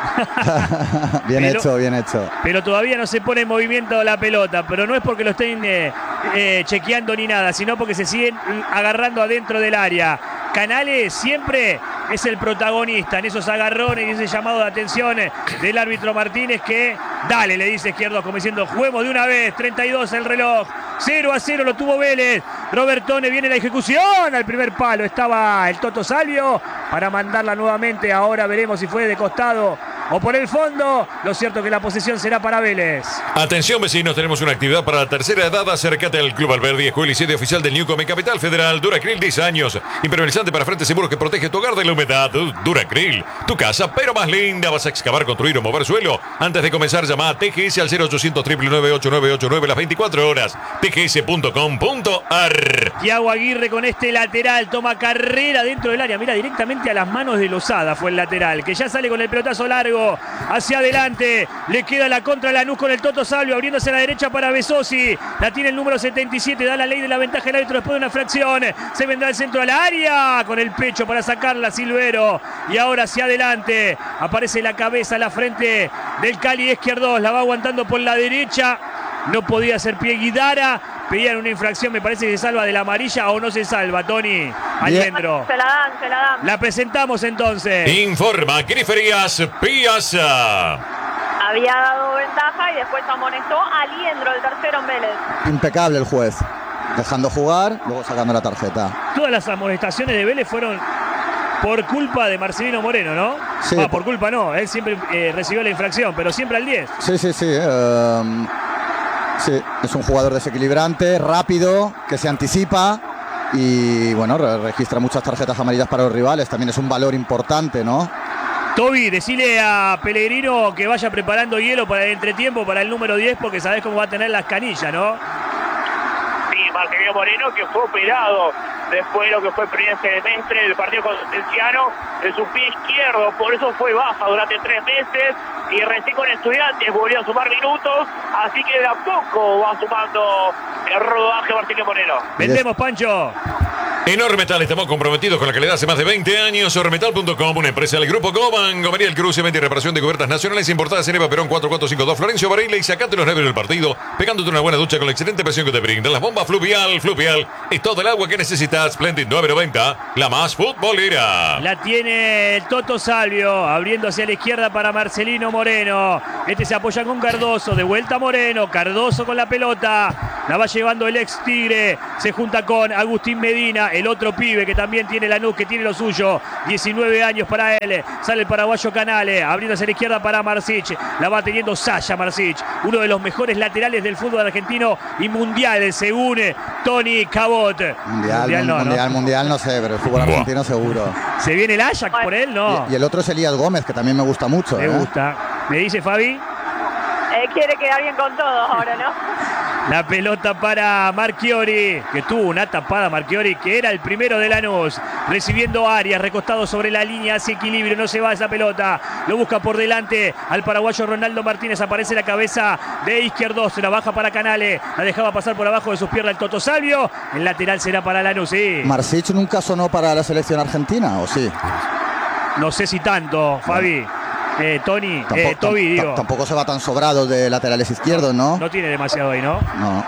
en ustedes. bien pero, hecho, bien hecho. Pero todavía no se pone en movimiento la pelota, pero no es porque lo estén eh, eh, chequeando ni nada, sino porque se siguen agarrando adentro del área. Canales siempre es el protagonista en esos agarrones y ese llamado de atención del árbitro Martínez que dale, le dice Izquierdos como diciendo juguemos de una vez, treinta y dos el reloj, cero a cero lo tuvo Vélez. Robertone viene la ejecución al primer palo, estaba el Toto Salvio para mandarla nuevamente, ahora veremos si fue de costado o por el fondo. Lo cierto que la posesión será para Vélez. Atención vecinos, tenemos una actividad para la tercera edad. Acércate al Club Alberdi, escuela y sede oficial del Newcom en Capital Federal. Duracril, diez años, impermeabilizante para frente seguro que protege tu hogar de la humedad. Duracril, tu casa pero más linda. Vas a excavar, construir o mover suelo. Antes de comenzar llama a T G S al cero ochocientos, nueve nueve ocho nueve ocho nueve las veinticuatro horas. T G S punto com punto ar. Thiago Aguirre con este lateral toma carrera dentro del área. Mira, directamente a las manos de Losada fue el lateral, que ya sale con el pelotazo largo. juego hacia adelante. Le queda la contra Lanús con el Toto Salvio, abriéndose a la derecha para Besosi. La tiene el número setenta y siete, da la ley de la ventaja el árbitro después de una fracción. Se vendrá el centro al área con el pecho para sacarla Silvero. Y ahora hacia adelante. Aparece la cabeza, la frente del Cali Izquierdos. La va aguantando por la derecha. No podía hacer pie Guidara. Pedían una infracción, me parece que se salva de la amarilla o no se salva, Tony. Aliendro. Se la dan, se la dan. La presentamos entonces. Informa Griferías Piazza. Había dado ventaja y después amonestó a Aliendro, el tercero en Vélez. Impecable el juez. Dejando jugar, luego sacando la tarjeta. Todas las amonestaciones de Vélez fueron por culpa de Marcelino Moreno, ¿no? Sí. Ah, por culpa no, él siempre eh, recibió la infracción, pero siempre al diez. Sí, sí, sí. Um, sí, es un jugador desequilibrante, rápido, que se anticipa y, bueno, re registra muchas tarjetas amarillas para los rivales. También es un valor importante, ¿no? Toby, decile a Pellegrino que vaya preparando hielo para el entretiempo, para el número diez, porque sabés cómo va a tener las canillas, ¿no? Sí, Marcelino Moreno, que fue operado después de lo que fue el primer semestre del partido con Cienciano de su pie izquierdo, por eso fue baja durante tres meses y recién con Estudiantes volvió a sumar minutos, así que de a poco va sumando el rodaje Marcelino Moreno. Vendemos, Pancho. En Ormetal estamos comprometidos con la calidad hace más de veinte años. Ormetal punto com, una empresa del Grupo Goban. Gomería El Cruce, venta y reparación de cubiertas nacionales importadas en Eva Perón cuatro cuatro cinco dos Florencio Varela, y sacate los nervios del partido pegándote una buena ducha con la excelente presión que te brindan las bombas Fluvial. Fluvial es todo el agua que necesitas. Splendid nueve noventa, la más futbolera. La tiene el Toto Salvio, abriendo hacia la izquierda para Marcelino Moreno. Este se apoya con Cardoso, de vuelta Moreno. Cardoso con la pelota, la va llevando el ex Tigre. Se junta con Agustín Medina, el otro pibe que también tiene Lanús, que tiene lo suyo. diecinueve años para él. Sale el paraguayo Canale, abriendo hacia la izquierda para Marsic. La va teniendo Sasha Marsic, uno de los mejores laterales del fútbol argentino y mundial, según Tony Cabot. Mundial, mundial, no, mundial, ¿no? mundial no sé, pero el fútbol argentino seguro. ¿Se viene el Ajax por él? No. Y, y el otro es Elías Gómez, que también me gusta mucho. Me ¿eh? gusta. ¿Me dice Fabi? Eh, quiere quedar bien con todos ahora, ¿no? La pelota para Marchiori, que tuvo una tapada Marchiori, que era el primero de Lanús. Recibiendo Arias, recostado sobre la línea, hace equilibrio, no se va esa pelota. Lo busca por delante al paraguayo Ronaldo Martínez. Aparece la cabeza de Izquierdos, se la baja para Canale. La dejaba pasar por abajo de sus piernas el Toto Salvio. El lateral será para Lanús, sí. ¿Marsic nunca sonó para la selección argentina o sí? No sé si tanto, Fabi. Eh, Tony, tampoco, eh, Toby, digo. Tampoco se va tan sobrado de laterales izquierdos, ¿no? No tiene demasiado ahí, ¿no? No.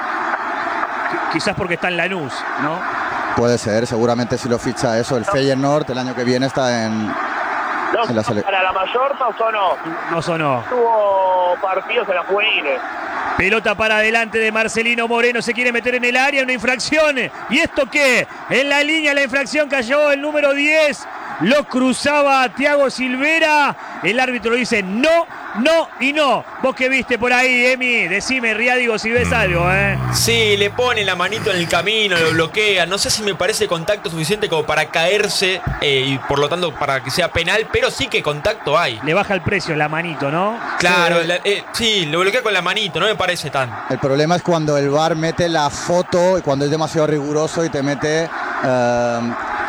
Qu quizás porque está en Lanús, ¿no? Puede ser, seguramente si lo ficha eso. El Feyenoord el año que viene está en, no, en la selección. Para la mayor no sonó. No sonó. Tuvo partidos en las juveniles. Pelota para adelante de Marcelino Moreno, se quiere meter en el área, una infracción. ¿Y esto qué? En la línea la infracción cayó el número diez. Lo cruzaba Thiago Silvera. El árbitro dice no, no y no. Vos que viste por ahí, Emi, decime, Riadigo, si ves algo, ¿eh? Sí, le pone la manito en el camino, lo bloquea. No sé si me parece contacto suficiente como para caerse eh, y por lo tanto para que sea penal, pero sí que contacto hay. Le baja el precio la manito, ¿no? Claro, sí, la, eh, sí lo bloquea con la manito, no me parece tan. El problema es cuando el V A R mete la foto y cuando es demasiado riguroso y te mete eh,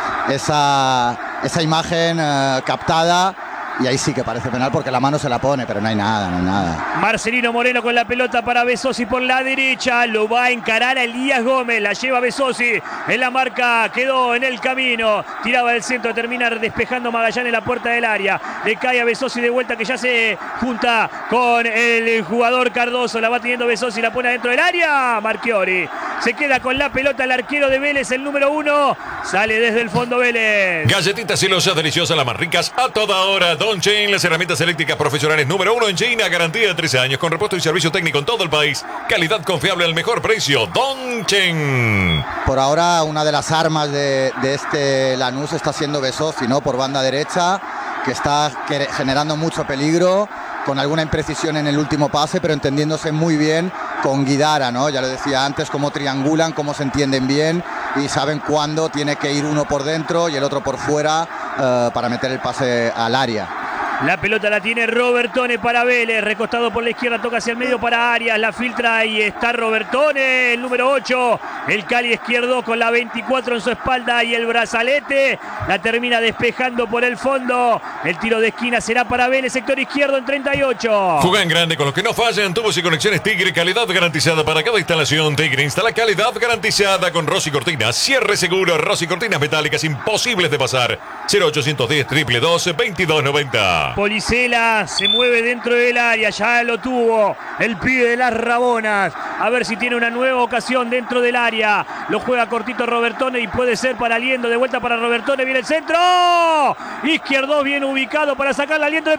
esa... esa imagen uh, captada y ahí sí que parece penal porque la mano se la pone, pero no hay nada, no hay nada. Marcelino Moreno con la pelota para Besosi por la derecha, lo va a encarar a Elías Gómez, la lleva Besosi, en la marca quedó en el camino, tiraba del centro, termina despejando Magallanes en la puerta del área, le cae a Besosi de vuelta que ya se junta con el jugador Cardoso, la va teniendo Besosi, la pone adentro del área, Marchiori. Se queda con la pelota el arquero de Vélez, el número uno. Sale desde el fondo Vélez. Galletitas celosas deliciosas, las más ricas a toda hora. Don Chen, las herramientas eléctricas profesionales número uno en China. Garantía de trece años con repuesto y servicio técnico en todo el país. Calidad confiable al mejor precio. Don Chen. Por ahora una de las armas de, de este Lanús está siendo Besosi, ¿no? Por banda derecha, que está generando mucho peligro, con alguna imprecisión en el último pase, pero entendiéndose muy bien con Guidara, ¿no? Ya lo decía antes, cómo triangulan, cómo se entienden bien y saben cuándo tiene que ir uno por dentro y el otro por fuera uh, para meter el pase al área. La pelota la tiene Robertone para Vélez. Recostado por la izquierda, toca hacia el medio para Arias. La filtra y está Robertone, el número ocho. El Cali izquierdo con la veinticuatro en su espalda y el brazalete. La termina despejando por el fondo. El tiro de esquina será para Vélez, sector izquierdo en treinta y ocho. Juega en grande con los que no fallan. Tubos y conexiones Tigre. Calidad garantizada para cada instalación. Tigre instala calidad garantizada con Rossi Cortinas. Cierre seguro. Rossi Cortinas metálicas imposibles de pasar. cero ochocientos diez, triple doce, veintidós noventa. Policela se mueve dentro del área, ya lo tuvo el pibe de las Rabonas. A ver si tiene una nueva ocasión dentro del área. Lo juega cortito Robertone y puede ser para Aliendo. De vuelta para Robertone, viene el centro. Izquierdo bien ubicado para sacar el aliento de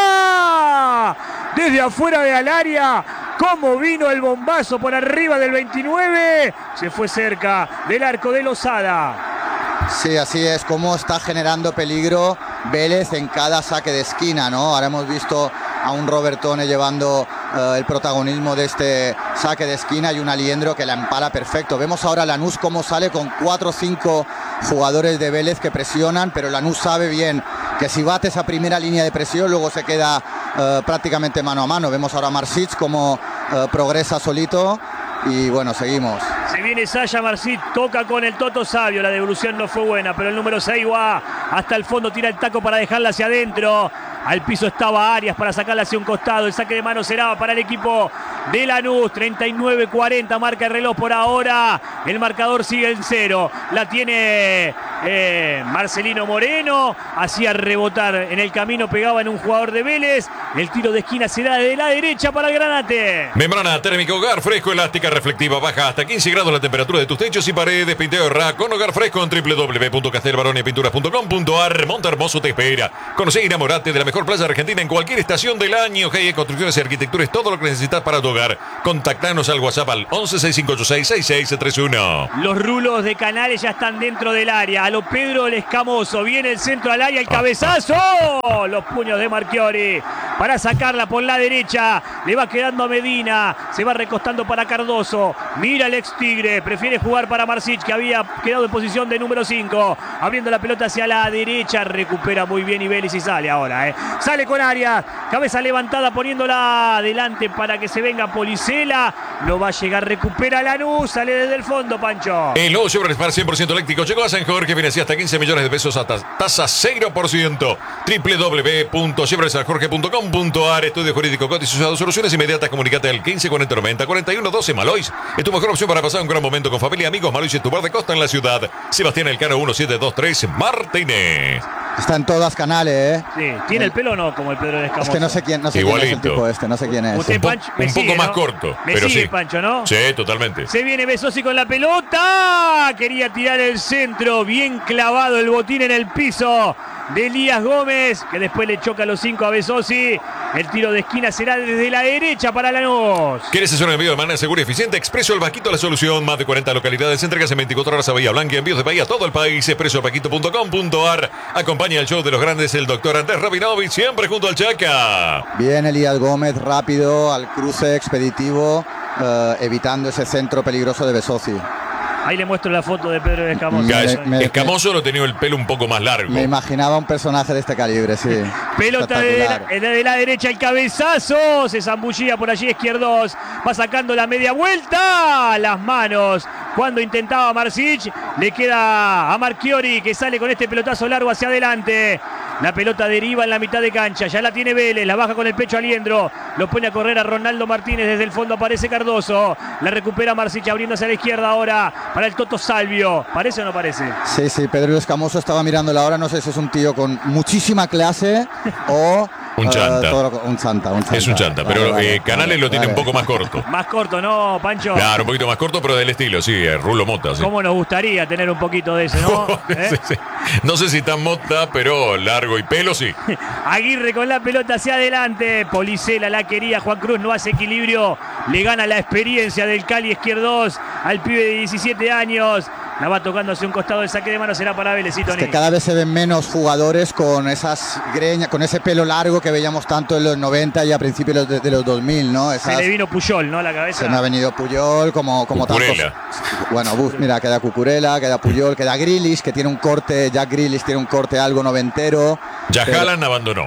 primera. Desde afuera del área. Cómo vino el bombazo por arriba del veintinueve. Se fue cerca del arco de Lozada. Sí, así es, como está generando peligro Vélez en cada saque de esquina, ¿no? Ahora hemos visto a un Robertone llevando uh, el protagonismo de este saque de esquina y un Aliendro que la empala perfecto. Vemos ahora a Lanús cómo sale con cuatro o cinco jugadores de Vélez que presionan, pero Lanús sabe bien que si bate esa primera línea de presión luego se queda uh, prácticamente mano a mano. Vemos ahora a Marsic cómo uh, progresa solito. Y bueno, seguimos. Se viene Saya Marsic, toca con el Toto Sabio. La devolución no fue buena, pero el número seis va hasta el fondo, tira el taco para dejarla hacia adentro. Al piso estaba Arias para sacarla hacia un costado. El saque de mano será para el equipo de Lanús. treinta y nueve cuarenta marca el reloj por ahora. El marcador sigue en cero. La tiene eh, Marcelino Moreno. Hacía rebotar en el camino, pegaba en un jugador de Vélez. El tiro de esquina será de la derecha para el Granate. Membrana térmica Hogar Fresco, elástica, reflectiva, baja hasta quince grados la temperatura de tus techos y paredes. Pinteo Rack con Hogar Fresco en doble u doble u doble u punto castelbaroni pinturas punto com punto ar. Monte Hermoso te espera. Conoce y enamorate de la mejor playa argentina en cualquier estación del año. G I E Construcciones y Arquitectura es todo lo que necesitas para tu hogar. Contactanos al WhatsApp al once seis cinco ocho seis seis seis tres uno. Los rulos de Canales ya están dentro del área. A lo Pedro el Escamoso. Viene el centro al área, el cabezazo. Los puños de Marchiori para sacarla por la derecha. Le va quedando a Medina. Se va recostando para Cardoso. Mira el ex Tigre. Prefiere jugar para Marsic, que había quedado en posición de número cinco. Abriendo la pelota hacia la derecha. Recupera muy bien y Vélez y sale ahora. Eh. Sale con Arias. Cabeza levantada poniéndola adelante para que se venga Policela. No va a llegar. Recupera Lanús. Sale desde el fondo, Pancho. El nuevo Chevrolet Spark cien por ciento eléctrico llegó a San Jorge. Viene así hasta quince millones de pesos hasta tasa cero por ciento. doble u doble u doble u punto chevrolet san jorge punto com punto ar. Estudio jurídico cotizado. Soluciones inmediatas. Comunicate al quince cuarenta noventa cuarenta y uno doce. Malois es tu mejor opción para pasar un gran momento con familia y amigos. Malois es tu bar de costa en la ciudad. Sebastián Elcano uno siete dos tres Martínez. Está en todas Canales, ¿eh? Sí. ¿Tiene el pelo o no? Como el Pedro de Escamoso. Es que no sé quién, no sé quién es el tipo este, no sé quién es. Usted, Un, po- Pancho, me un sigue, poco más ¿no? corto, Me pero sigue, sí. Pancho, ¿no? Sí, totalmente. Se viene Besosi con la pelota. Quería tirar el centro. Bien clavado el botín en el piso de Elías Gómez, que después le choca a los cinco a Besosi. El tiro de esquina será desde la derecha para Lanús. ¿Quieres hacer un envío de manera segura y eficiente? Expreso El Vaquito, la solución. Más de cuarenta localidades. Entregas en veinticuatro horas a Bahía Blanca. Envíos de Bahía a todo el país. expreso el vaquito punto com punto ar. Acompaña el show de los grandes el doctor Andrés Rabinovich, siempre junto al Chaca. Bien, Elías Gómez, rápido, al cruce expeditivo, eh, evitando ese centro peligroso de Besosi. Ahí le muestro la foto de Pedro de Escamoso. Me- Ya, me- Escamoso lo tenía el pelo un poco más largo. Me imaginaba un personaje de este calibre, sí. Pelota de la, Espectacular. de la derecha, el cabezazo. Se zambullía por allí Izquierdos. Va sacando la media vuelta. Las manos. Cuando intentaba Marsic. Le queda a Marchiori, que sale con este pelotazo largo hacia adelante. La pelota deriva en la mitad de cancha. Ya la tiene Vélez. La baja con el pecho Aliendro. Lo pone a correr a Ronaldo Martínez. Desde el fondo aparece Cardoso. La recupera Marsic abriéndose a la izquierda ahora para el Toto Salvio. ¿Parece o no parece? Sí, sí, Pedro Escamoso estaba mirando la hora, no sé si es un tío con muchísima clase o... Un eh, chanta. todo lo- un chanta, un chanta. Es un chanta, Vale, pero vale, eh, Canales vale, lo tiene vale. un poco más corto. Más corto, ¿no, Pancho? Claro, un poquito más corto, pero del estilo, sí, eh, Rulo Mota, sí. ¿Cómo nos gustaría tener un poquito de ese, no? ¿Eh? Sí, sí. No sé si tan Mota, pero largo y pelo, sí. Aguirre con la pelota hacia adelante. Policela la quería. Juan Cruz no hace equilibrio. Le gana la experiencia del Cali Izquierdos al pibe de diecisiete años. La va tocando hacia un costado. El saque de mano será para Vélez y Es Tony. que cada vez se ven menos jugadores con esas greñas, con ese pelo largo que veíamos tanto en los noventa y a principios de, de los dos mil, ¿no? Se Esas- le vino Puyol, ¿no? A la cabeza. se me ha venido Puyol, como, como tantos. Cucurella. Bueno, buf, mira, queda Cucurella, queda Puyol, queda Grealish, que tiene un corte, Jack Grealish tiene un corte algo noventero. Ya Pero- Haaland abandonó.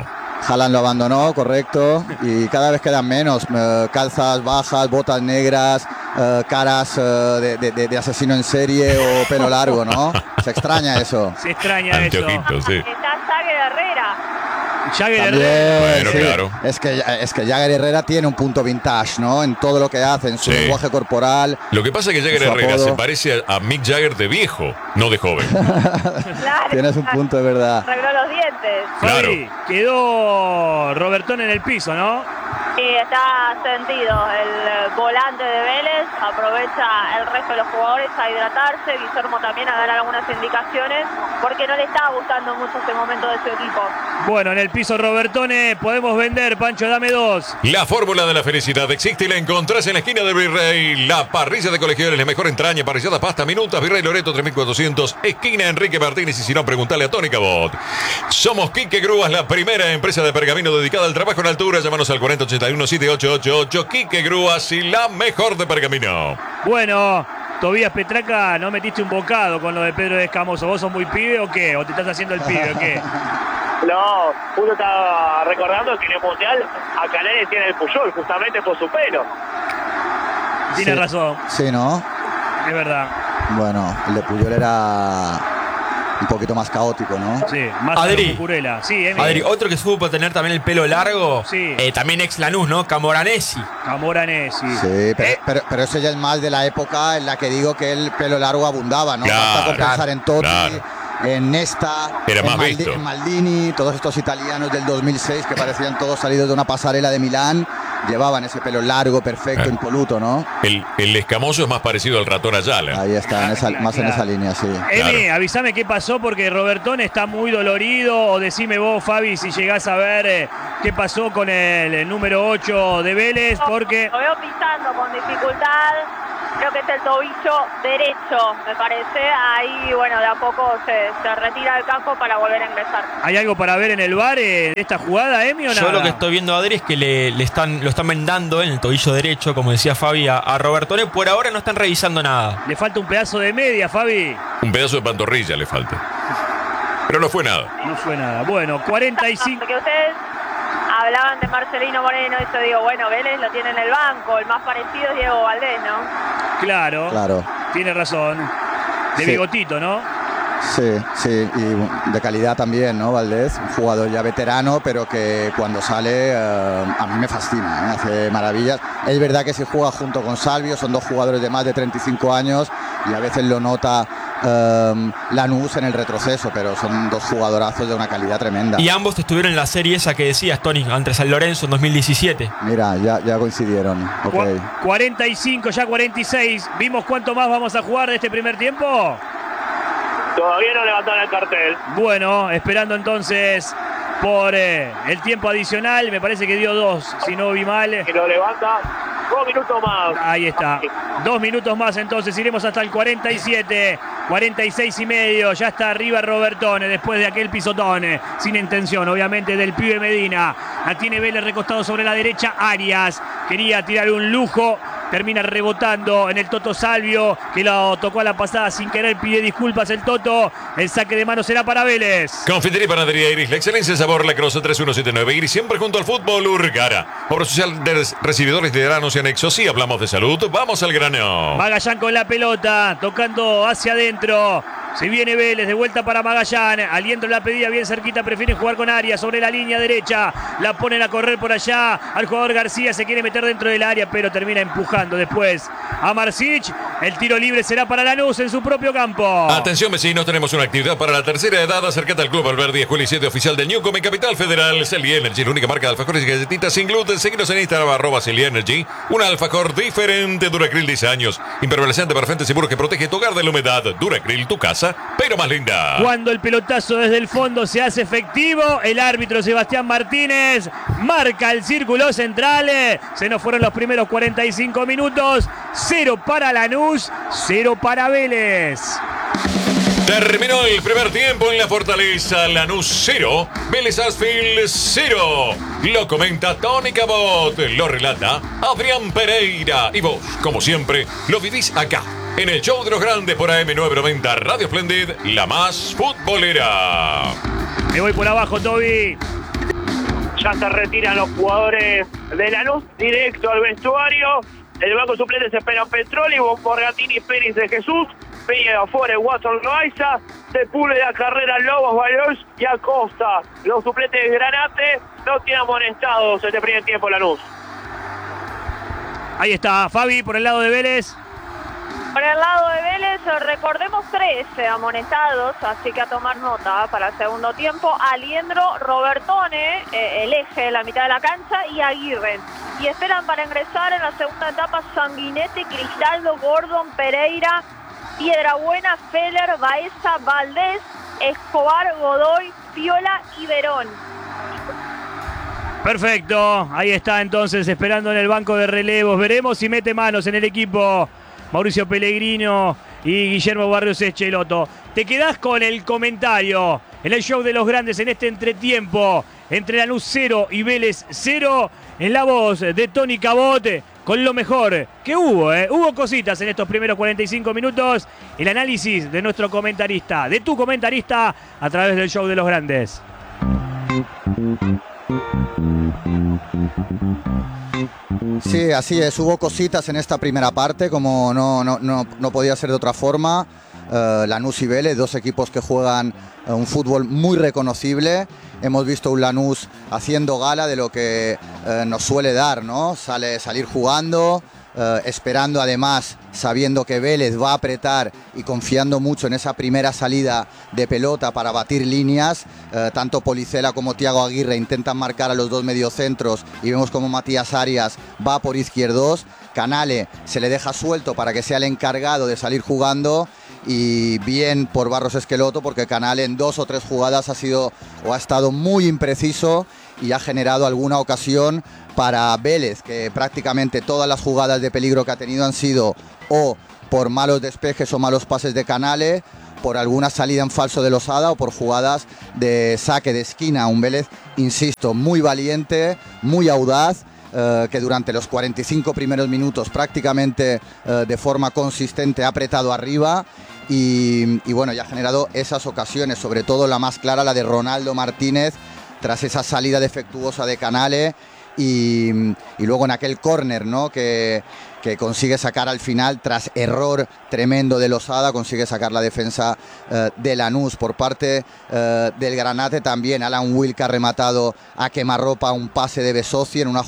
Haaland lo abandonó, correcto, y cada vez quedan menos, eh, calzas bajas, botas negras, eh, caras eh, de, de, de asesino en serie o pelo largo, ¿no? Se extraña eso. Se extraña Anteojito, eso. sí. Está Jagger Herrera. Jagger También, Herrera. Bueno, sí. claro. Es que, es que Jagger Herrera tiene un punto vintage, ¿no? En todo lo que hace, en su Sí. lenguaje corporal. Lo que pasa es que Jagger Su Herrera apodo. se parece a, a Mick Jagger de viejo, no de joven. Claro. Tienes un punto de verdad. Arregló los dientes. Fabi, quedó Robertón en el piso, ¿no? Sí, está sentido el eh, volante de Vélez, aprovecha el resto de los jugadores a hidratarse, Guillermo también a dar algunas indicaciones, porque no le está gustando mucho este momento de su equipo. Bueno, en el piso Robertone podemos vender, Pancho, dame dos. La fórmula de la felicidad existe y la encontrás en la esquina del Virrey. La parrilla de colegiales, la mejor entraña, parrillada, pasta, minutas, Virrey Loreto tres mil cuatrocientos, esquina Enrique Martínez, y si no, preguntale a Tony Cabot. Somos Quique Grúas, la primera empresa de pergamino dedicada al trabajo en altura. Llámanos al cuarenta ochenta y uno siete ocho ocho ocho. Quique Grúas y la mejor de pergamino. Bueno, Tobías Petraca, ¿no metiste un bocado con lo de Pedro Escamoso? ¿Vos sos muy pibe o qué? ¿O te estás haciendo el pibe o qué? No, uno estaba recordando que en el Mundial a Canales tiene el Puyol, justamente por su pelo. Tienes Sí. razón, Sí, ¿no? es verdad. Bueno, el de Puyol era un poquito más caótico, ¿no? Sí, más Adri. Cucurella. Sí, Emi. Adri, otro que supo tener también el pelo largo, Sí. eh, también ex Lanús, ¿no? Camoranesi. Camoranesi. Sí, pero, Eh, pero, pero ese ya es más de la época en la que digo que el pelo largo abundaba, ¿no? Claro, Basta con pensar en Totti, claro. en Nesta, Era en, más Maldi- visto. en Maldini, todos estos italianos del dos mil seis que parecían todos salidos de una pasarela de Milán, llevaban ese pelo largo, perfecto, Eh. impoluto, ¿no? El, el escamoso es más parecido al ratón Ayala. Ahí está, en esa- más en esa línea, sí. Emi, Claro. avísame qué pasó porque Robertón está muy dolorido, o decime vos, Fabi, si llegás a ver eh, qué pasó con el, el número ocho de Vélez, porque Lo veo pisando con dificultad, creo que es el tobillo derecho, me parece. Ahí, bueno, de a poco se, se retira del campo para volver a ingresar. ¿hay algo para ver en el bar eh, de esta jugada, Emi, o nada? Yo lo que estoy viendo, Adri, es que le, le están, lo están vendando en el tobillo derecho, como decía Fabi, a, a Robertone. Por ahora no están revisando nada. Le falta un pedazo de media, Fabi. Un pedazo de pantorrilla le falta. Pero no fue nada. No fue nada. Bueno, cuarenta y cinco. Porque ustedes hablaban de Marcelino Moreno y yo digo, bueno, Vélez lo tiene en el banco, el más parecido es Diego Valdés, ¿no? Claro, Claro. tiene razón. De Sí. bigotito, ¿no? Sí, sí, y de calidad también, ¿no, Valdés? Un jugador ya veterano, pero que cuando sale eh, a mí me fascina, ¿eh? Hace maravillas. Es verdad que se juega junto con Salvio, son dos jugadores de más de treinta y cinco años y a veces lo nota eh, Lanús en el retroceso, pero son dos jugadorazos de una calidad tremenda. Y ambos estuvieron en la serie esa que decías, Tony, ante San Lorenzo en dos mil diecisiete. Mira, ya, ya coincidieron. Ok. Cu- cuarenta y cinco, ya cuarenta y seis. ¿Vimos cuánto más vamos a jugar de este primer tiempo? Todavía no levantaron el cartel. Bueno, esperando entonces por eh, el tiempo adicional. Me parece que dio dos, si no vi mal. Que lo levanta. Dos minutos más. Ahí está. Dos minutos más entonces. Iremos hasta el cuarenta y siete. cuarenta y seis y medio. Ya está arriba Robertone después de aquel pisotón. Sin intención, obviamente, del pibe Medina. La tiene Vélez recostado sobre la derecha. Arias quería tirar un lujo. Termina rebotando en el Toto Salvio, que lo tocó a la pasada sin querer. Pide disculpas el Toto. El saque de mano será para Vélez. Confitería y Panadería Iris, la excelencia en sabor, la Croce tres uno siete nueve Iris, siempre junto al fútbol Urgara. Obra social de recibidores de granos y anexos. Si hablamos de salud, vamos al grano. Magallán con la pelota, tocando hacia adentro. Se viene Vélez, de vuelta para Magallán. Aliento la pedida bien cerquita, prefiere jugar con Arias sobre la línea derecha. La ponen a correr por allá. Al jugador García se quiere meter dentro del área, pero termina empujando después a Marsic. El tiro libre será para Lanús en su propio campo. Atención vecinos, tenemos una actividad para la tercera edad. Acércate al Club Alberdi, escuela y sede oficial del Newcom en Capital Federal. Celi Energy, la única marca de alfajores y galletitas sin gluten. Seguinos en Instagram, arroba Celi Energy. Un alfajor diferente, Duracryl diez años. Impermeabilizante para frentes seguros que protege tu hogar de la humedad. Duracryl, tu casa, pero más linda. Cuando el pelotazo desde el fondo se hace efectivo, el árbitro Sebastián Martínez marca el círculo central. Se nos fueron los primeros cuarenta y cinco minutos. Cero para Lanús, cero para Vélez. Terminó el primer tiempo en la Fortaleza. Lanús cero, Vélez Sarsfield cero. Lo comenta Tony Cabot, lo relata Adrián Pereira. Y vos, como siempre, lo vivís acá, en el show de los grandes por A M novecientos noventa Radio Splendid, la más futbolera. Me voy por abajo, Toby. Ya se retiran los jugadores de Lanús directo al vestuario. El banco suplente se espera Petroli, Borgatini, Pérez de Jesús, Peña de Afore, Watson Loaiza, Sepúlveda, Carrera, Lobos, Valors y Acosta. Los suplentes de Granate no tienen amonestados este primer tiempo Lanús. Ahí está Fabi por el lado de Vélez. Por el lado de Vélez, recordemos trece amonestados, así que a tomar nota para el segundo tiempo. Aliendro, Robertone, eh, el eje, la mitad de la cancha, y Aguirre. Y esperan para ingresar en la segunda etapa Sanguinetti, Cristaldo, Gordon, Pereira, Piedrabuena, Feller, Baeza, Valdés, Escobar, Godoy, Piola y Verón. Perfecto, ahí está entonces esperando en el banco de relevos. Veremos si mete manos en el equipo Mauricio Pellegrino y Guillermo Barrios Echeloto. Te quedás con el comentario en el show de los grandes en este entretiempo entre Lanús cero y Vélez cero, en la voz de Tony Cabot, con lo mejor que hubo, ¿eh? Hubo cositas en estos primeros cuarenta y cinco minutos. El análisis de nuestro comentarista, de tu comentarista, a través del show de los grandes. Sí, así es, hubo cositas en esta primera parte, como no, no, no, no podía ser de otra forma. Uh, Lanús y Vélez, dos equipos que juegan uh, un fútbol muy reconocible. Hemos visto un Lanús haciendo gala de lo que uh, nos suele dar, ¿no? Sale, salir jugando, uh, esperando además, sabiendo que Vélez va a apretar y confiando mucho en esa primera salida de pelota para batir líneas. Uh, tanto Policela como Thiago Aguirre intentan marcar a los dos mediocentros y vemos como Matías Arias va por izquierdos. Canale se le deja suelto para que sea el encargado de salir jugando. Y bien por Barros Esqueloto, porque Canale en dos o tres jugadas ha sido o ha estado muy impreciso y ha generado alguna ocasión para Vélez, que prácticamente todas las jugadas de peligro que ha tenido han sido o por malos despejes o malos pases de Canale, por alguna salida en falso de Losada o por jugadas de saque de esquina. Un Vélez, insisto, muy valiente, muy audaz, Uh, que durante los cuarenta y cinco primeros minutos prácticamente uh, de forma consistente ha apretado arriba y, y bueno, ya ha generado esas ocasiones, sobre todo la más clara, la de Ronaldo Martínez, tras esa salida defectuosa de Canale y, y luego en aquel córner, ¿no?, que, que consigue sacar al final, tras error tremendo de Losada, consigue sacar la defensa uh, de Lanús. Por parte uh, del Granate también, Alan Wilk ha rematado a quemarropa un pase de Besosi en una